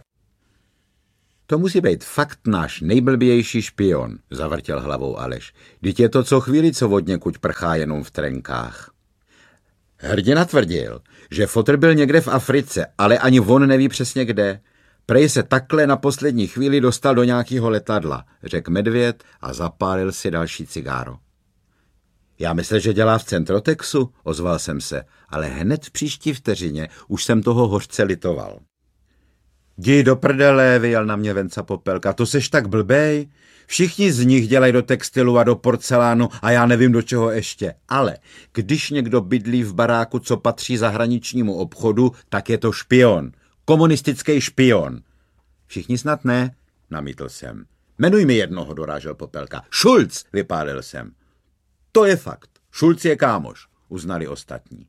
To musí být fakt náš nejblbější špion, zavrtěl hlavou Aleš. Vždyť je to co chvíli, co odněkud prchá jenom v trenkách. Hrdina tvrdil, že fotr byl někde v Africe, ale ani on neví přesně kde. Prej se takhle na poslední chvíli dostal do nějakého letadla, řekl Medvěd a zapálil si další cigáro. Já myslel, že dělá v Centrotexu, ozval jsem se, ale hned v příští vteřině už jsem toho hořce litoval. Jdi do prdele, vyjel na mě Venca Popelka, to seš tak blbej. Všichni z nich dělají do textilu a do porcelánu a já nevím do čeho ještě. Ale když někdo bydlí v baráku, co patří zahraničnímu obchodu, tak je to špion. Komunistický špion. Všichni snad ne, namítl jsem. Jmenuj mi jednoho, dorážel Popelka. Šulc, vypálil jsem. To je fakt. Šulc je kámoš, uznali ostatní.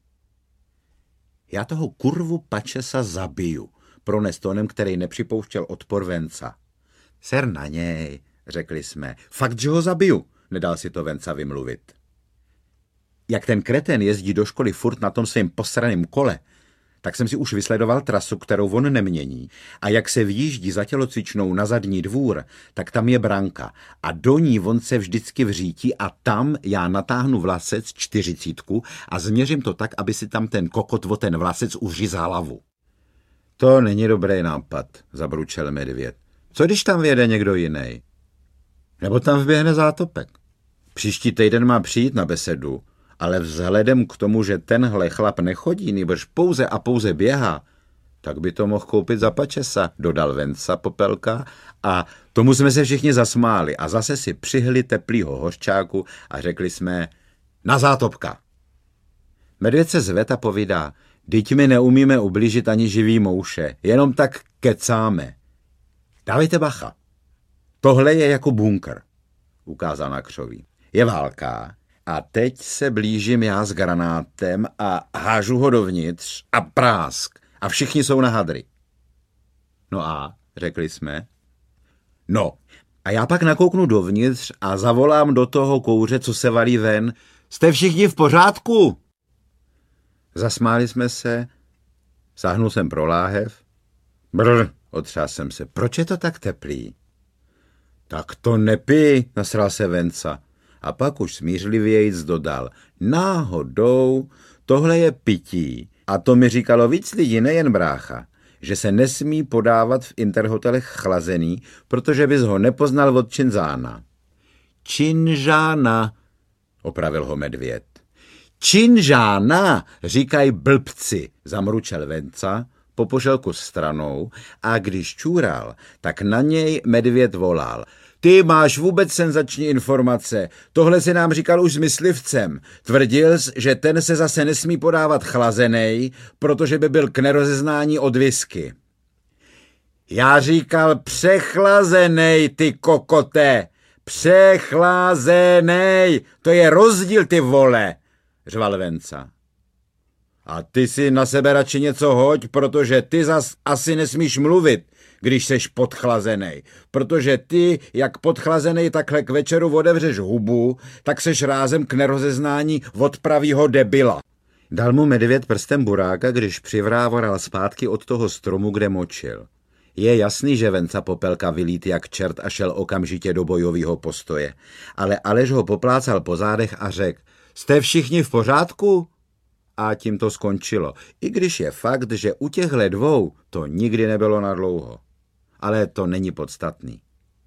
Já toho kurvu Pačesa zabiju, prones tónem, který nepřipouštěl odpor Venca. Ser na něj, řekli jsme. Fakt, že ho zabiju, nedal si to Venca vymluvit. Jak ten kreten jezdí do školy furt na tom svým posraným kole, tak jsem si už vysledoval trasu, kterou on nemění. A jak se vjíždí za tělocvičnou na zadní dvůr, tak tam je branka. A do ní on se vždycky vřítí a tam já natáhnu vlasec čtyřicítku a změřím to tak, aby si tam ten kokot o ten vlasec uřízal hlavu. To není dobrý nápad, zabručel Medvěd. Co když tam vyjede někdo jiný? Nebo tam vběhne Zátopek? Příští týden má přijít na besedu. Ale vzhledem k tomu, že tenhle chlap nechodí, nebož pouze a pouze běhá, tak by to mohl koupit za Pačesa, dodal Venca Popelka a tomu jsme se všichni zasmáli a zase si přihli teplýho hořčáku a řekli jsme na Zátopka. Medvěd se zved a povídá, dyť my neumíme ublížit ani živý mouše, jenom tak kecáme. Dávejte bacha. Tohle je jako bunkr, ukázal na křoví. Je válka. A teď se blížím já s granátem a hážu ho dovnitř a prásk. A všichni jsou na hadry. No a, řekli jsme. No, a já pak nakouknu dovnitř a zavolám do toho kouře, co se valí ven. Jste všichni v pořádku? Zasmáli jsme se. Sáhnul jsem pro láhev. Brr, otřás jsem se. Proč je to tak teplý? Tak to nepij, nasral se Venca. A pak už smířlivějíc dodal, náhodou, tohle je pití. A to mi říkalo víc lidí, nejen brácha, že se nesmí podávat v interhotelech chlazený, protože bys ho nepoznal od Činzána. Činžána, opravil ho Medvěd. Činžána, říkají blbci, zamručel Venca, popošel kus stranou a když čůral, tak na něj Medvěd volal. Ty máš vůbec senzační informace. Tohle si nám říkal už s myslivcem. Tvrdil jsi, že ten se zase nesmí podávat chlazenej, protože by byl k nerozeznání od whisky. Já říkal přechlazenej, ty kokote. Přechlazenej. To je rozdíl, ty vole, řval Venca. A ty si na sebe radši něco hoď, protože ty zas asi nesmíš mluvit, když seš podchlazenej. Protože ty, jak podchlazenej takhle k večeru odevřeš hubu, tak seš rázem k nerozeznání od pravýho debila. Dal mu Medvěd prstem buráka, když přivrávoral zpátky od toho stromu, kde močil. Je jasný, že Venca Popelka vylít jak čert a šel okamžitě do bojového postoje. Ale Aleš ho poplácal po zádech a řekl, jste všichni v pořádku? A tím to skončilo. I když je fakt, že u těchhle dvou to nikdy nebylo nadlouho. Ale to není podstatný.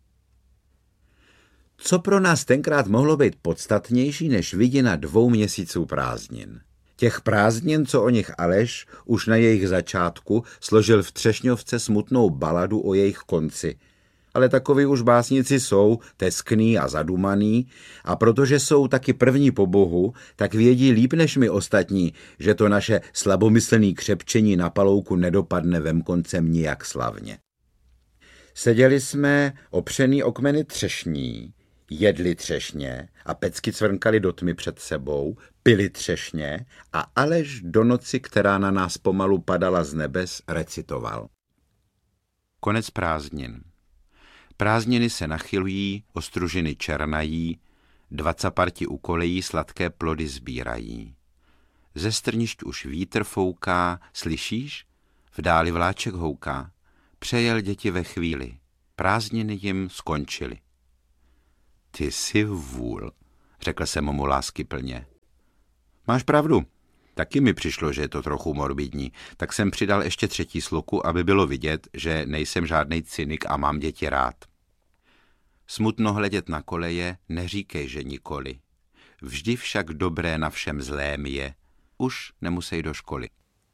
Co pro nás tenkrát mohlo být podstatnější než vidina dvou měsíců prázdnin? Těch prázdnin, co o nich Aleš už na jejich začátku složil v Třešňovce smutnou baladu o jejich konci. A ale takoví už básníci jsou, teskný a zadumaný, a protože jsou taky první po Bohu, tak vědí líp než my ostatní, že to naše slabomyslný křepčení na palouku nedopadne vemkoncem nijak slavně. Seděli jsme opřený o kmeny třešní, jedli třešně a pecky cvrnkali do tmy před sebou, pili třešně a Aleš do noci, která na nás pomalu padala z nebes, recitoval. Konec prázdnin. Prázdniny se nachylují, ostružiny černají, dva caparti u kolejí sladké plody sbírají. Ze strnišť už vítr fouká, slyšíš? V dáli vláček houká. Přejel děti ve chvíli. Prázdniny jim skončily. Ty jsi vůl, řekl jsem mu láskyplně. Máš pravdu. Taky mi přišlo, že je to trochu morbidní, tak jsem přidal ještě třetí sloku, aby bylo vidět, že nejsem žádnej cynik a mám děti rád. Smutno hledět na koleje, neříkej, že nikoli. Vždy však dobré na všem zlém je. Už nemusej do školy.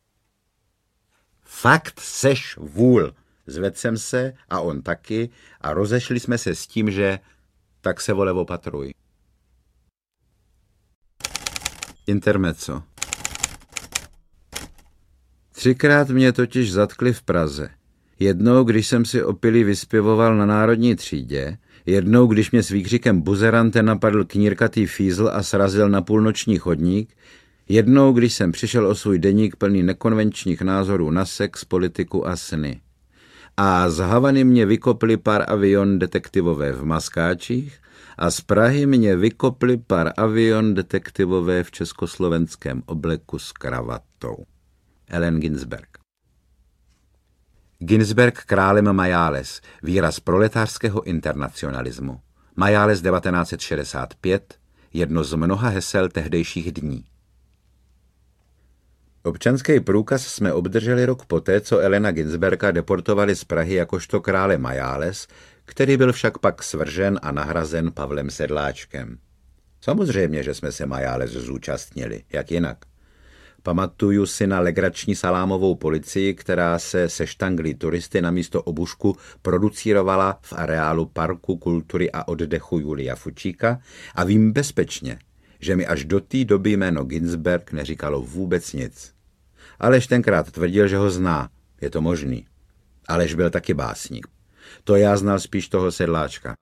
Fakt seš vůl, zvedl jsem se a on taky a rozešli jsme se s tím, že tak se vole opatruj. Intermezzo. Třikrát mě totiž zatkli v Praze. Jednou, když jsem si opilý vyspěvoval na národní třídě, jednou, když mě s výkřikem buzerante napadl knírkatý fízl a srazil na půlnoční chodník, jednou, když jsem přišel o svůj deník plný nekonvenčních názorů na sex, politiku a sny. A z Havany mě vykopli pár avion detektivové v maskáčích a z Prahy mě vykopli pár avion detektivové v československém obleku s kravatou. Allen Ginsberg. Ginsberg králem Majáles, výraz proletářského internacionalismu. Majáles devatenáct set šedesát pět, jedno z mnoha hesel tehdejších dní. Občanský průkaz jsme obdrželi rok poté, co Allena Ginsberga deportovali z Prahy jakožto krále Majáles, který byl však pak svržen a nahrazen Pavlem Sedláčkem. Samozřejmě, že jsme se Majáles zúčastnili, jak jinak. Pamatuju si na legrační salámovou policii, která se se štanglí turisty na místo obušku producírovala v areálu Parku kultury a oddechu Julia Fučíka a vím bezpečně, že mi až do té doby jméno Ginsberg neříkalo vůbec nic. Aleš tenkrát tvrdil, že ho zná, je to možný. Aleš byl taky básník. To já znal spíš toho Sedláčka.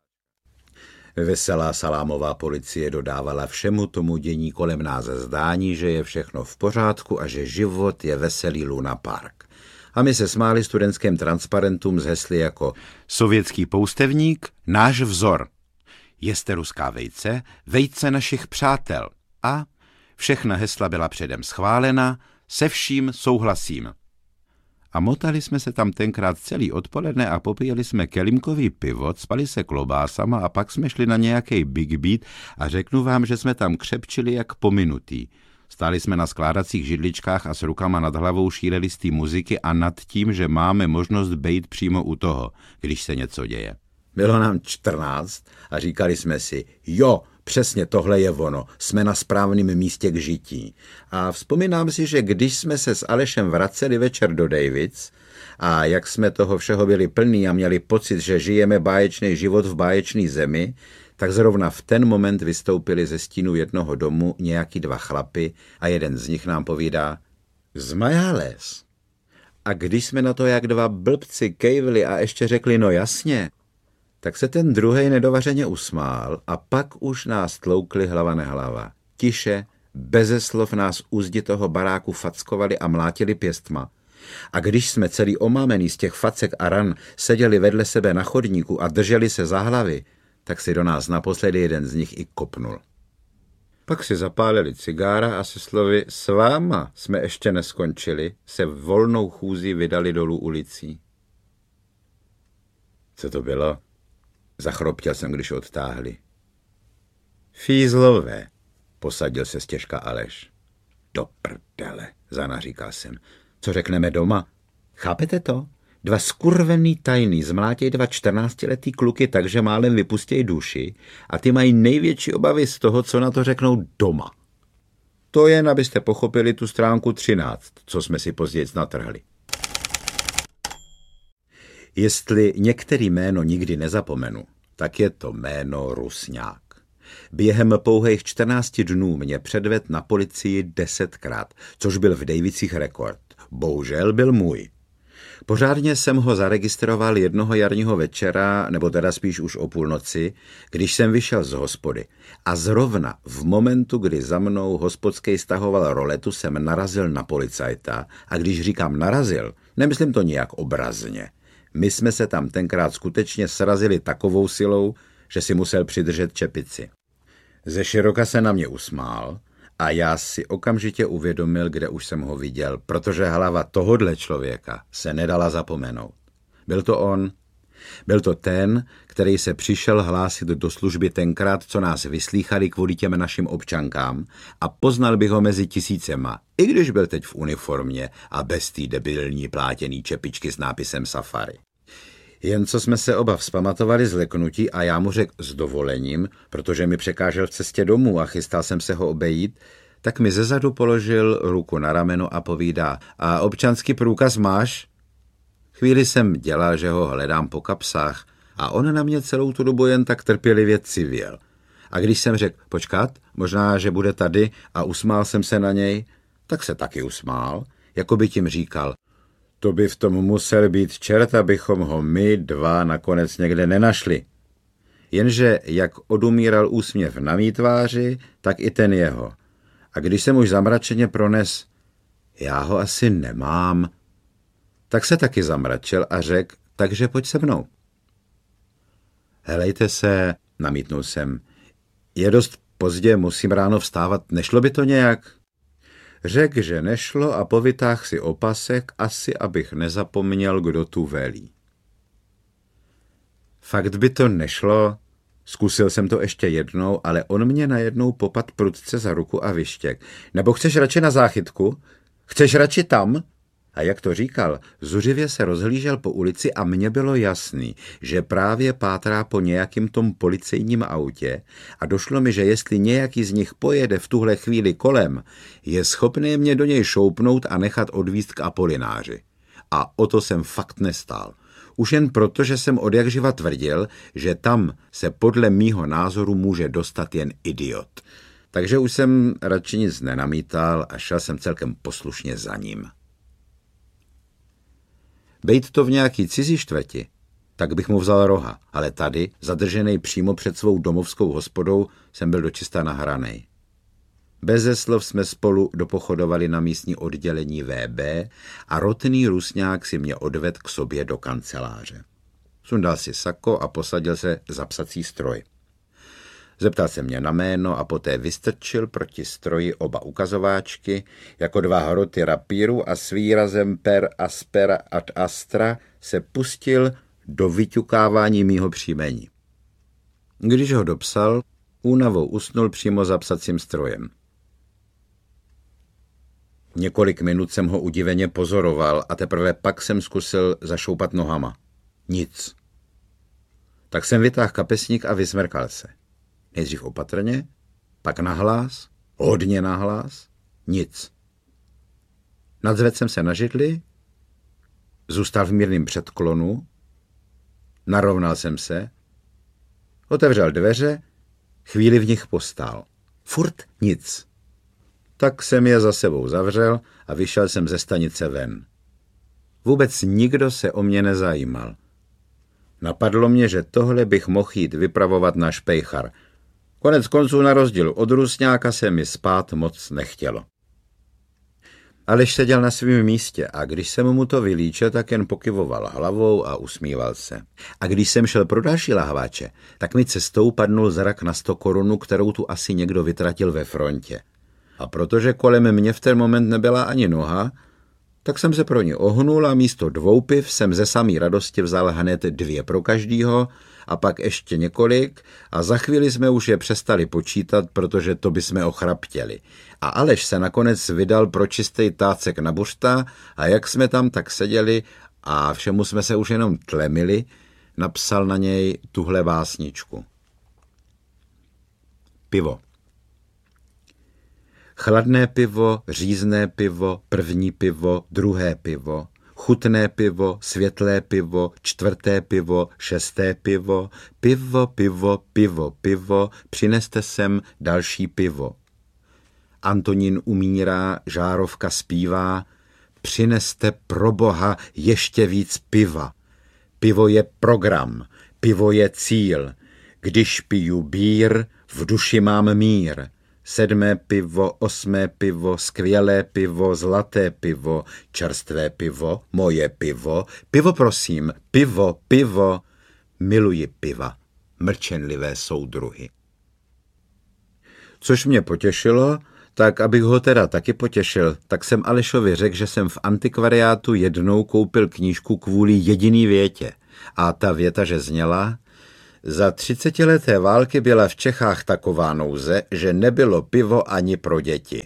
Veselá salámová policie dodávala všemu tomu dění kolem nás zdání, že je všechno v pořádku a že život je veselý Luna Park. A my se smáli studentským transparentům z hesly jako sovětský poustevník, náš vzor. Jeste ruská vejce, vejce našich přátel. A všechna hesla byla předem schválena, se vším souhlasím. A motali jsme se tam tenkrát celý odpoledne a popíjeli jsme kelímkový pivo, spali se klobásama a pak jsme šli na nějaký big beat a řeknu vám, že jsme tam křepčili jak pominutý. Stáli jsme na skládacích židličkách a s rukama nad hlavou šíleli z té muziky a nad tím, že máme možnost bejt přímo u toho, když se něco děje. Bylo nám čtrnáct a říkali jsme si, jo, přesně tohle je ono, jsme na správném místě k žití. A vzpomínám si, že když jsme se s Alešem vraceli večer do Davids a jak jsme toho všeho byli plní a měli pocit, že žijeme báječný život v báječný zemi, tak zrovna v ten moment vystoupili ze stínu jednoho domu nějaký dva chlapy a jeden z nich nám povídá z Majáles. A když jsme na to jak dva blbci kejvli a ještě řekli no jasně, tak se ten druhej nedovařeně usmál a pak už nás tloukli hlava nehlava. Tiše, beze slov nás u zdi toho baráku fackovali a mlátili pěstma. A když jsme celý omámený z těch facek a ran seděli vedle sebe na chodníku a drželi se za hlavy, tak si do nás naposledy jeden z nich i kopnul. Pak si zapálili cigára a se slovy s váma jsme ještě neskončili, se volnou chůzí vydali dolů ulicí. Co to bylo? Zachroptěl jsem, když odtáhli. Fízlové, posadil se stěžka Aleš. Do prdele, zanaříkal jsem. Co řekneme doma? Chápete to? Dva skurvený tajný zmlátěj dva čtrnáctiletý kluky tak, že málem vypustěj duši a ty mají největší obavy z toho, co na to řeknou doma. To jen, abyste pochopili tu stránku třináct, co jsme si později natrhli. Jestli některý jméno nikdy nezapomenu, tak je to jméno Rusňák. Během pouhých čtrnácti dnů mě předvedl na policii desetkrát, což byl v Davicích rekord. Bohužel byl můj. Pořádně jsem ho zaregistroval jednoho jarního večera, nebo teda spíš už o půlnoci, když jsem vyšel z hospody. A zrovna v momentu, kdy za mnou hospodský stahoval roletu, jsem narazil na policajta. A když říkám narazil, nemyslím to nijak obrazně. My jsme se tam tenkrát skutečně srazili takovou silou, že si musel přidržet čepici. Ze široka se na mě usmál a já si okamžitě uvědomil, kde už jsem ho viděl, protože hlava tohodle člověka se nedala zapomenout. Byl to on. Byl to ten, který se přišel hlásit do služby tenkrát, co nás vyslýchali kvůli těm našim občankám, a poznal bych ho mezi tisícema, i když byl teď v uniformě a bez té debilní plátěný čepičky s nápisem Safari. Jen co jsme se oba vzpamatovali z leknutí a já mu řekl s dovolením, protože mi překážel v cestě domů a chystal jsem se ho obejít, tak mi zezadu položil ruku na rameno a povídá: a občanský průkaz máš? Chvíli jsem dělal, že ho hledám po kapsách a on na mě celou tu dobu jen tak trpělivě civěl. A když jsem řekl počkat, možná, že bude tady, a usmál jsem se na něj, tak se taky usmál, jako by tím říkal: to by v tom musel být čert, abychom ho my dva nakonec někde nenašli. Jenže jak odumíral úsměv na mý tváři, tak i ten jeho. A když jsem už zamračeně prones: já ho asi nemám, tak se taky zamračil a řekl: takže pojď se mnou. Helejte se, namítnul jsem, je dost pozdě, musím ráno vstávat, nešlo by to nějak? Řekl, že nešlo a povytáhl si opasek, asi abych nezapomněl, kdo tu velí. Fakt by to nešlo, zkusil jsem to ještě jednou, ale on mě najednou popad prudce za ruku a vyštěk. Nebo chceš radši na záchytku? Chceš radši tam? A jak to říkal, zuřivě se rozhlížel po ulici a mně bylo jasný, že právě pátrá po nějakým tom policejním autě a došlo mi, že jestli nějaký z nich pojede v tuhle chvíli kolem, je schopný mě do něj šoupnout a nechat odvízt k Apolináři. A o to jsem fakt nestál. Už jen proto, že jsem odjakživa tvrdil, že tam se podle mýho názoru může dostat jen idiot. Takže už jsem radši nic nenamítal a šel jsem celkem poslušně za ním. Bejt to v nějaký cizí čtvrti, tak bych mu vzal roha, ale tady, zadržený přímo před svou domovskou hospodou, jsem byl dočista nahranej. Beze slov jsme spolu dopochodovali na místní oddělení V B a rotný Rusňák si mě odvedl k sobě do kanceláře. Sundal si sako a posadil se za psací stroj. Zeptal se mě na jméno a poté vystrčil proti stroji oba ukazováčky, jako dva hroty rapíru a s výrazem per aspera ad astra se pustil do vyťukávání mýho příjmení. Když ho dopsal, únavou usnul přímo za psacím strojem. Několik minut jsem ho udiveně pozoroval a teprve pak jsem zkusil zašoupat nohama. Nic. Tak jsem vytáhl kapesník a vysmrkal se. Nejdřív opatrně, pak nahlas, hodně nahlas, nic. Nadzvedl jsem se na židli, zůstal v mírném předklonu, narovnal jsem se, otevřel dveře, chvíli v nich postál. Furt nic. Tak jsem je za sebou zavřel a vyšel jsem ze stanice ven. Vůbec nikdo se o mě nezajímal. Napadlo mě, že tohle bych mohl jít vypravovat na Špejchar. Konec konců na rozdíl od Rusňáka se mi spát moc nechtělo. Aleš seděl na svém místě a když jsem mu to vylíčil, tak jen pokyvoval hlavou a usmíval se. A když jsem šel pro další lahváče, tak mi cestou padnul zrak na sto korunu, kterou tu asi někdo vytratil ve frontě. A protože kolem mě v ten moment nebyla ani noha, tak jsem se pro ní ohnul a místo dvou piv jsem ze samý radosti vzal hned dvě pro každýho a pak ještě několik a za chvíli jsme už je přestali počítat, protože to by jsme ochraptěli. A Aleš se nakonec vydal pro čistý tácek na buřta a jak jsme tam tak seděli a všemu jsme se už jenom tlemili, napsal na něj tuhle básničku. Pivo. Chladné pivo, řízné pivo, první pivo, druhé pivo, chutné pivo, světlé pivo, čtvrté pivo, šesté pivo, pivo, pivo, pivo, pivo, přineste sem další pivo. Antonín umírá, žárovka zpívá, přineste pro Boha ještě víc piva. Pivo je program, pivo je cíl. Když piju bír, v duši mám mír. Sedmé pivo, osmé pivo, skvělé pivo, zlaté pivo, čerstvé pivo, moje pivo, pivo prosím, pivo, pivo, miluji piva, mlčenlivé soudruhy. Což mě potěšilo, tak abych ho teda taky potěšil, tak jsem Alešovi řekl, že jsem v antikvariátu jednou koupil knížku kvůli jediný větě. A ta věta, že zněla: za třicetileté války byla v Čechách taková nouze, že nebylo pivo ani pro děti.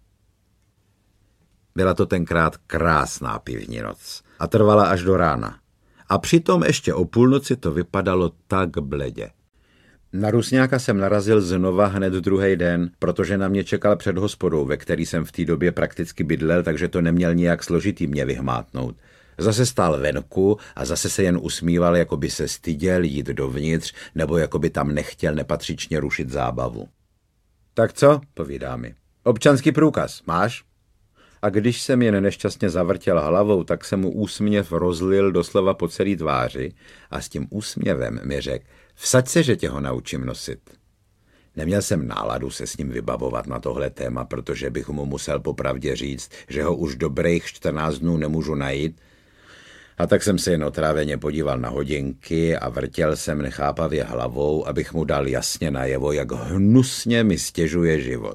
Byla to tenkrát krásná pivní noc a trvala až do rána. A přitom ještě o půlnoci to vypadalo tak bledě. Na Rusňáka jsem narazil znova hned druhý den, protože na mě čekal před hospodou, ve který jsem v té době prakticky bydlel, takže to neměl nijak složitý mě vyhmátnout. Zase stál venku a zase se jen usmíval, jako by se styděl jít dovnitř, nebo jako by tam nechtěl nepatřičně rušit zábavu. Tak co, povídá mi, občanský průkaz máš? A když jsem jen nešťastně zavrtěl hlavou, tak se mu úsměv rozlil doslova po celý tváři a s tím úsměvem mi řekl: vsaď se, že tě ho naučím nosit. Neměl jsem náladu se s ním vybavovat na tohle téma, protože bych mu musel popravdě říct, že ho už dobrých čtrnáct dnů nemůžu najít. A tak jsem se jen otráveně podíval na hodinky a vrtěl jsem nechápavě hlavou, abych mu dal jasně najevo, jak hnusně mi stěžuje život.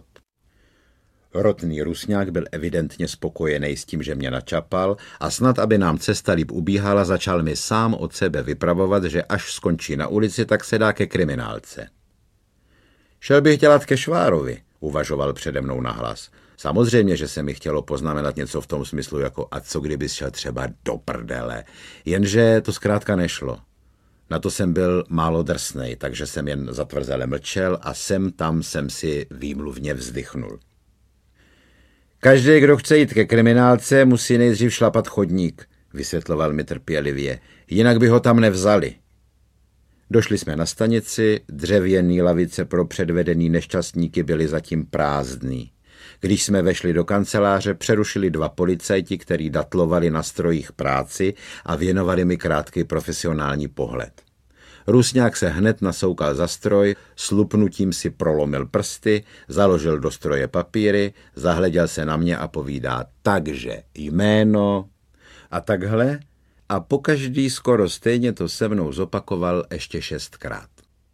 Rotný Rusňák byl evidentně spokojený s tím, že mě načapal, a snad, aby nám cesta líp ubíhala, začal mi sám od sebe vypravovat, že až skončí na ulici, tak se dá ke kriminálce. Šel bych dělat ke Švárovi, uvažoval přede mnou nahlas. Samozřejmě, že se mi chtělo poznamenat něco v tom smyslu, jako a co kdybys šel třeba do prdele, jenže to zkrátka nešlo. Na to jsem byl málo drsnej, takže jsem jen zatvrzele mlčel a sem tam jsem si výmluvně vzdychnul. Každý, kdo chce jít ke kriminálce, musí nejdřív šlapat chodník, vysvětloval mi trpělivě, jinak by ho tam nevzali. Došli jsme na stanici, dřevěný lavice pro předvedený nešťastníky byly zatím prázdný. Když jsme vešli do kanceláře, přerušili dva policajti, kteří datlovali na strojích práci a věnovali mi krátký profesionální pohled. Rusňák se hned nasoukal za stroj, slupnutím si prolomil prsty, založil do stroje papíry, zahleděl se na mě a povídá: takže jméno a takhle, a pokaždý skoro stejně to se mnou zopakoval ještě šestkrát.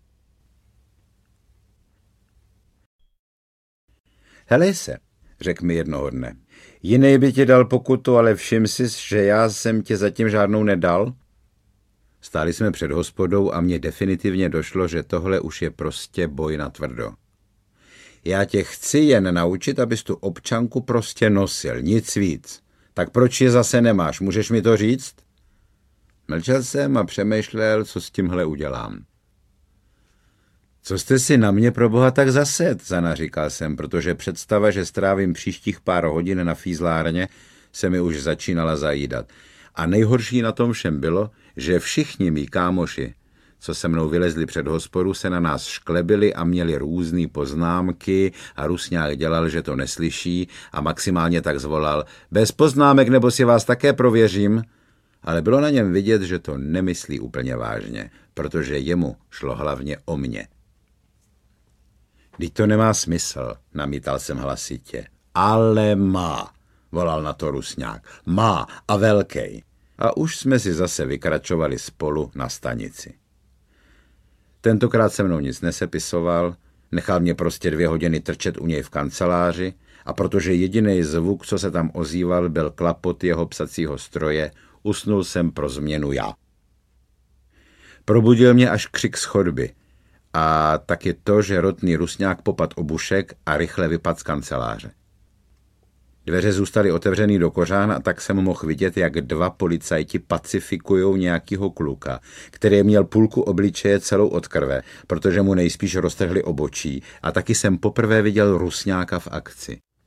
Helej se, řekl mi jednoho dne, jiný by ti dal pokutu, ale všim si, že já jsem ti zatím žádnou nedal? Stáli jsme před hospodou a mně definitivně došlo, že tohle už je prostě boj na tvrdo. Já tě chci jen naučit, abys tu občanku prostě nosil, nic víc. Tak proč je zase nemáš, můžeš mi to říct? Mlčel jsem a přemýšlel, co s tímhle udělám. Co jste si na mě pro boha tak zased, zanaříkal jsem, protože představa, že strávím příštích pár hodin na fízlárně, se mi už začínala zajídat. A nejhorší na tom všem bylo, že všichni mý kámoši, co se mnou vylezli před hospodu, se na nás šklebili a měli různý poznámky a Rusňák dělal, že to neslyší a maximálně tak zvolal: bez poznámek, nebo si vás také prověřím. Ale bylo na něm vidět, že to nemyslí úplně vážně, protože jemu šlo hlavně o mě. Vždyť to nemá smysl, namítal jsem hlasitě. Ale má, volal na to Rusňák. Má a velkej. A už jsme si zase vykračovali spolu na stanici. Tentokrát se mnou nic nesepisoval, nechal mě prostě dvě hodiny trčet u něj v kanceláři a protože jediný zvuk, co se tam ozýval, byl klapot jeho psacího stroje, usnul jsem pro změnu já. Probudil mě až křik z chodby a taky to, že rotný Rusňák popad obušek a rychle vypadl z kanceláře. Dveře zůstaly otevřený do kořán a tak jsem mohl vidět, jak dva policajti pacifikujou nějakýho kluka, který měl půlku obličeje celou od krve, protože mu nejspíš roztrhli obočí, a taky jsem poprvé viděl Rusňáka v akci.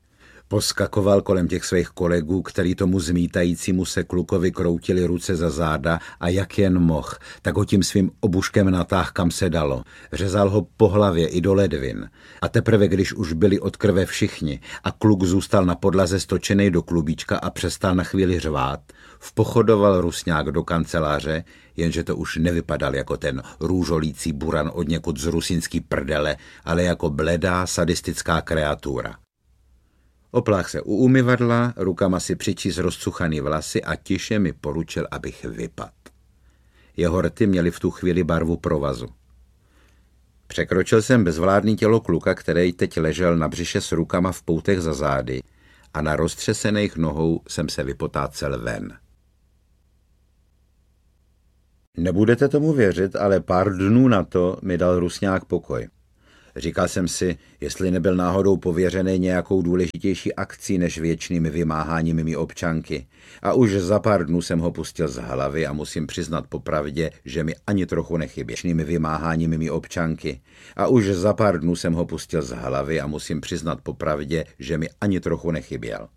Poskakoval kolem těch svých kolegů, který tomu zmítajícímu se klukovi kroutili ruce za záda a jak jen mohl, tak ho tím svým obuškem natáhl kam se dalo. Řezal ho po hlavě i do ledvin. A teprve, když už byli od krve všichni a kluk zůstal na podlaze stočenej do klubíčka a přestal na chvíli řvát, vpochodoval Rusňák do kanceláře, jenže to už nevypadal jako ten růžolící buran od někud z rusínský prdele, ale jako bledá sadistická kreatura. Oplách se u umyvadla, rukama si přičíst rozcuchaný vlasy a tiše mi poručil, abych vypad. Jeho rty měly v tu chvíli barvu provazu. Překročil jsem bezvládný tělo kluka, který teď ležel na břiše s rukama v poutech za zády a na roztřesených nohou jsem se vypotácel ven. Nebudete tomu věřit, ale pár dnů na to mi dal Rusňák pokoj. Říkal jsem si, jestli nebyl náhodou pověřený nějakou důležitější akcí než věčnými vymáháními mý občanky. A už za pár dnů jsem ho pustil z hlavy a musím přiznat popravdě, že mi ani trochu nechyběl. Věčnými vymáháními mý občanky. A už za pár dnů jsem ho pustil z hlavy a musím přiznat popravdě, že mi ani trochu nechyběl.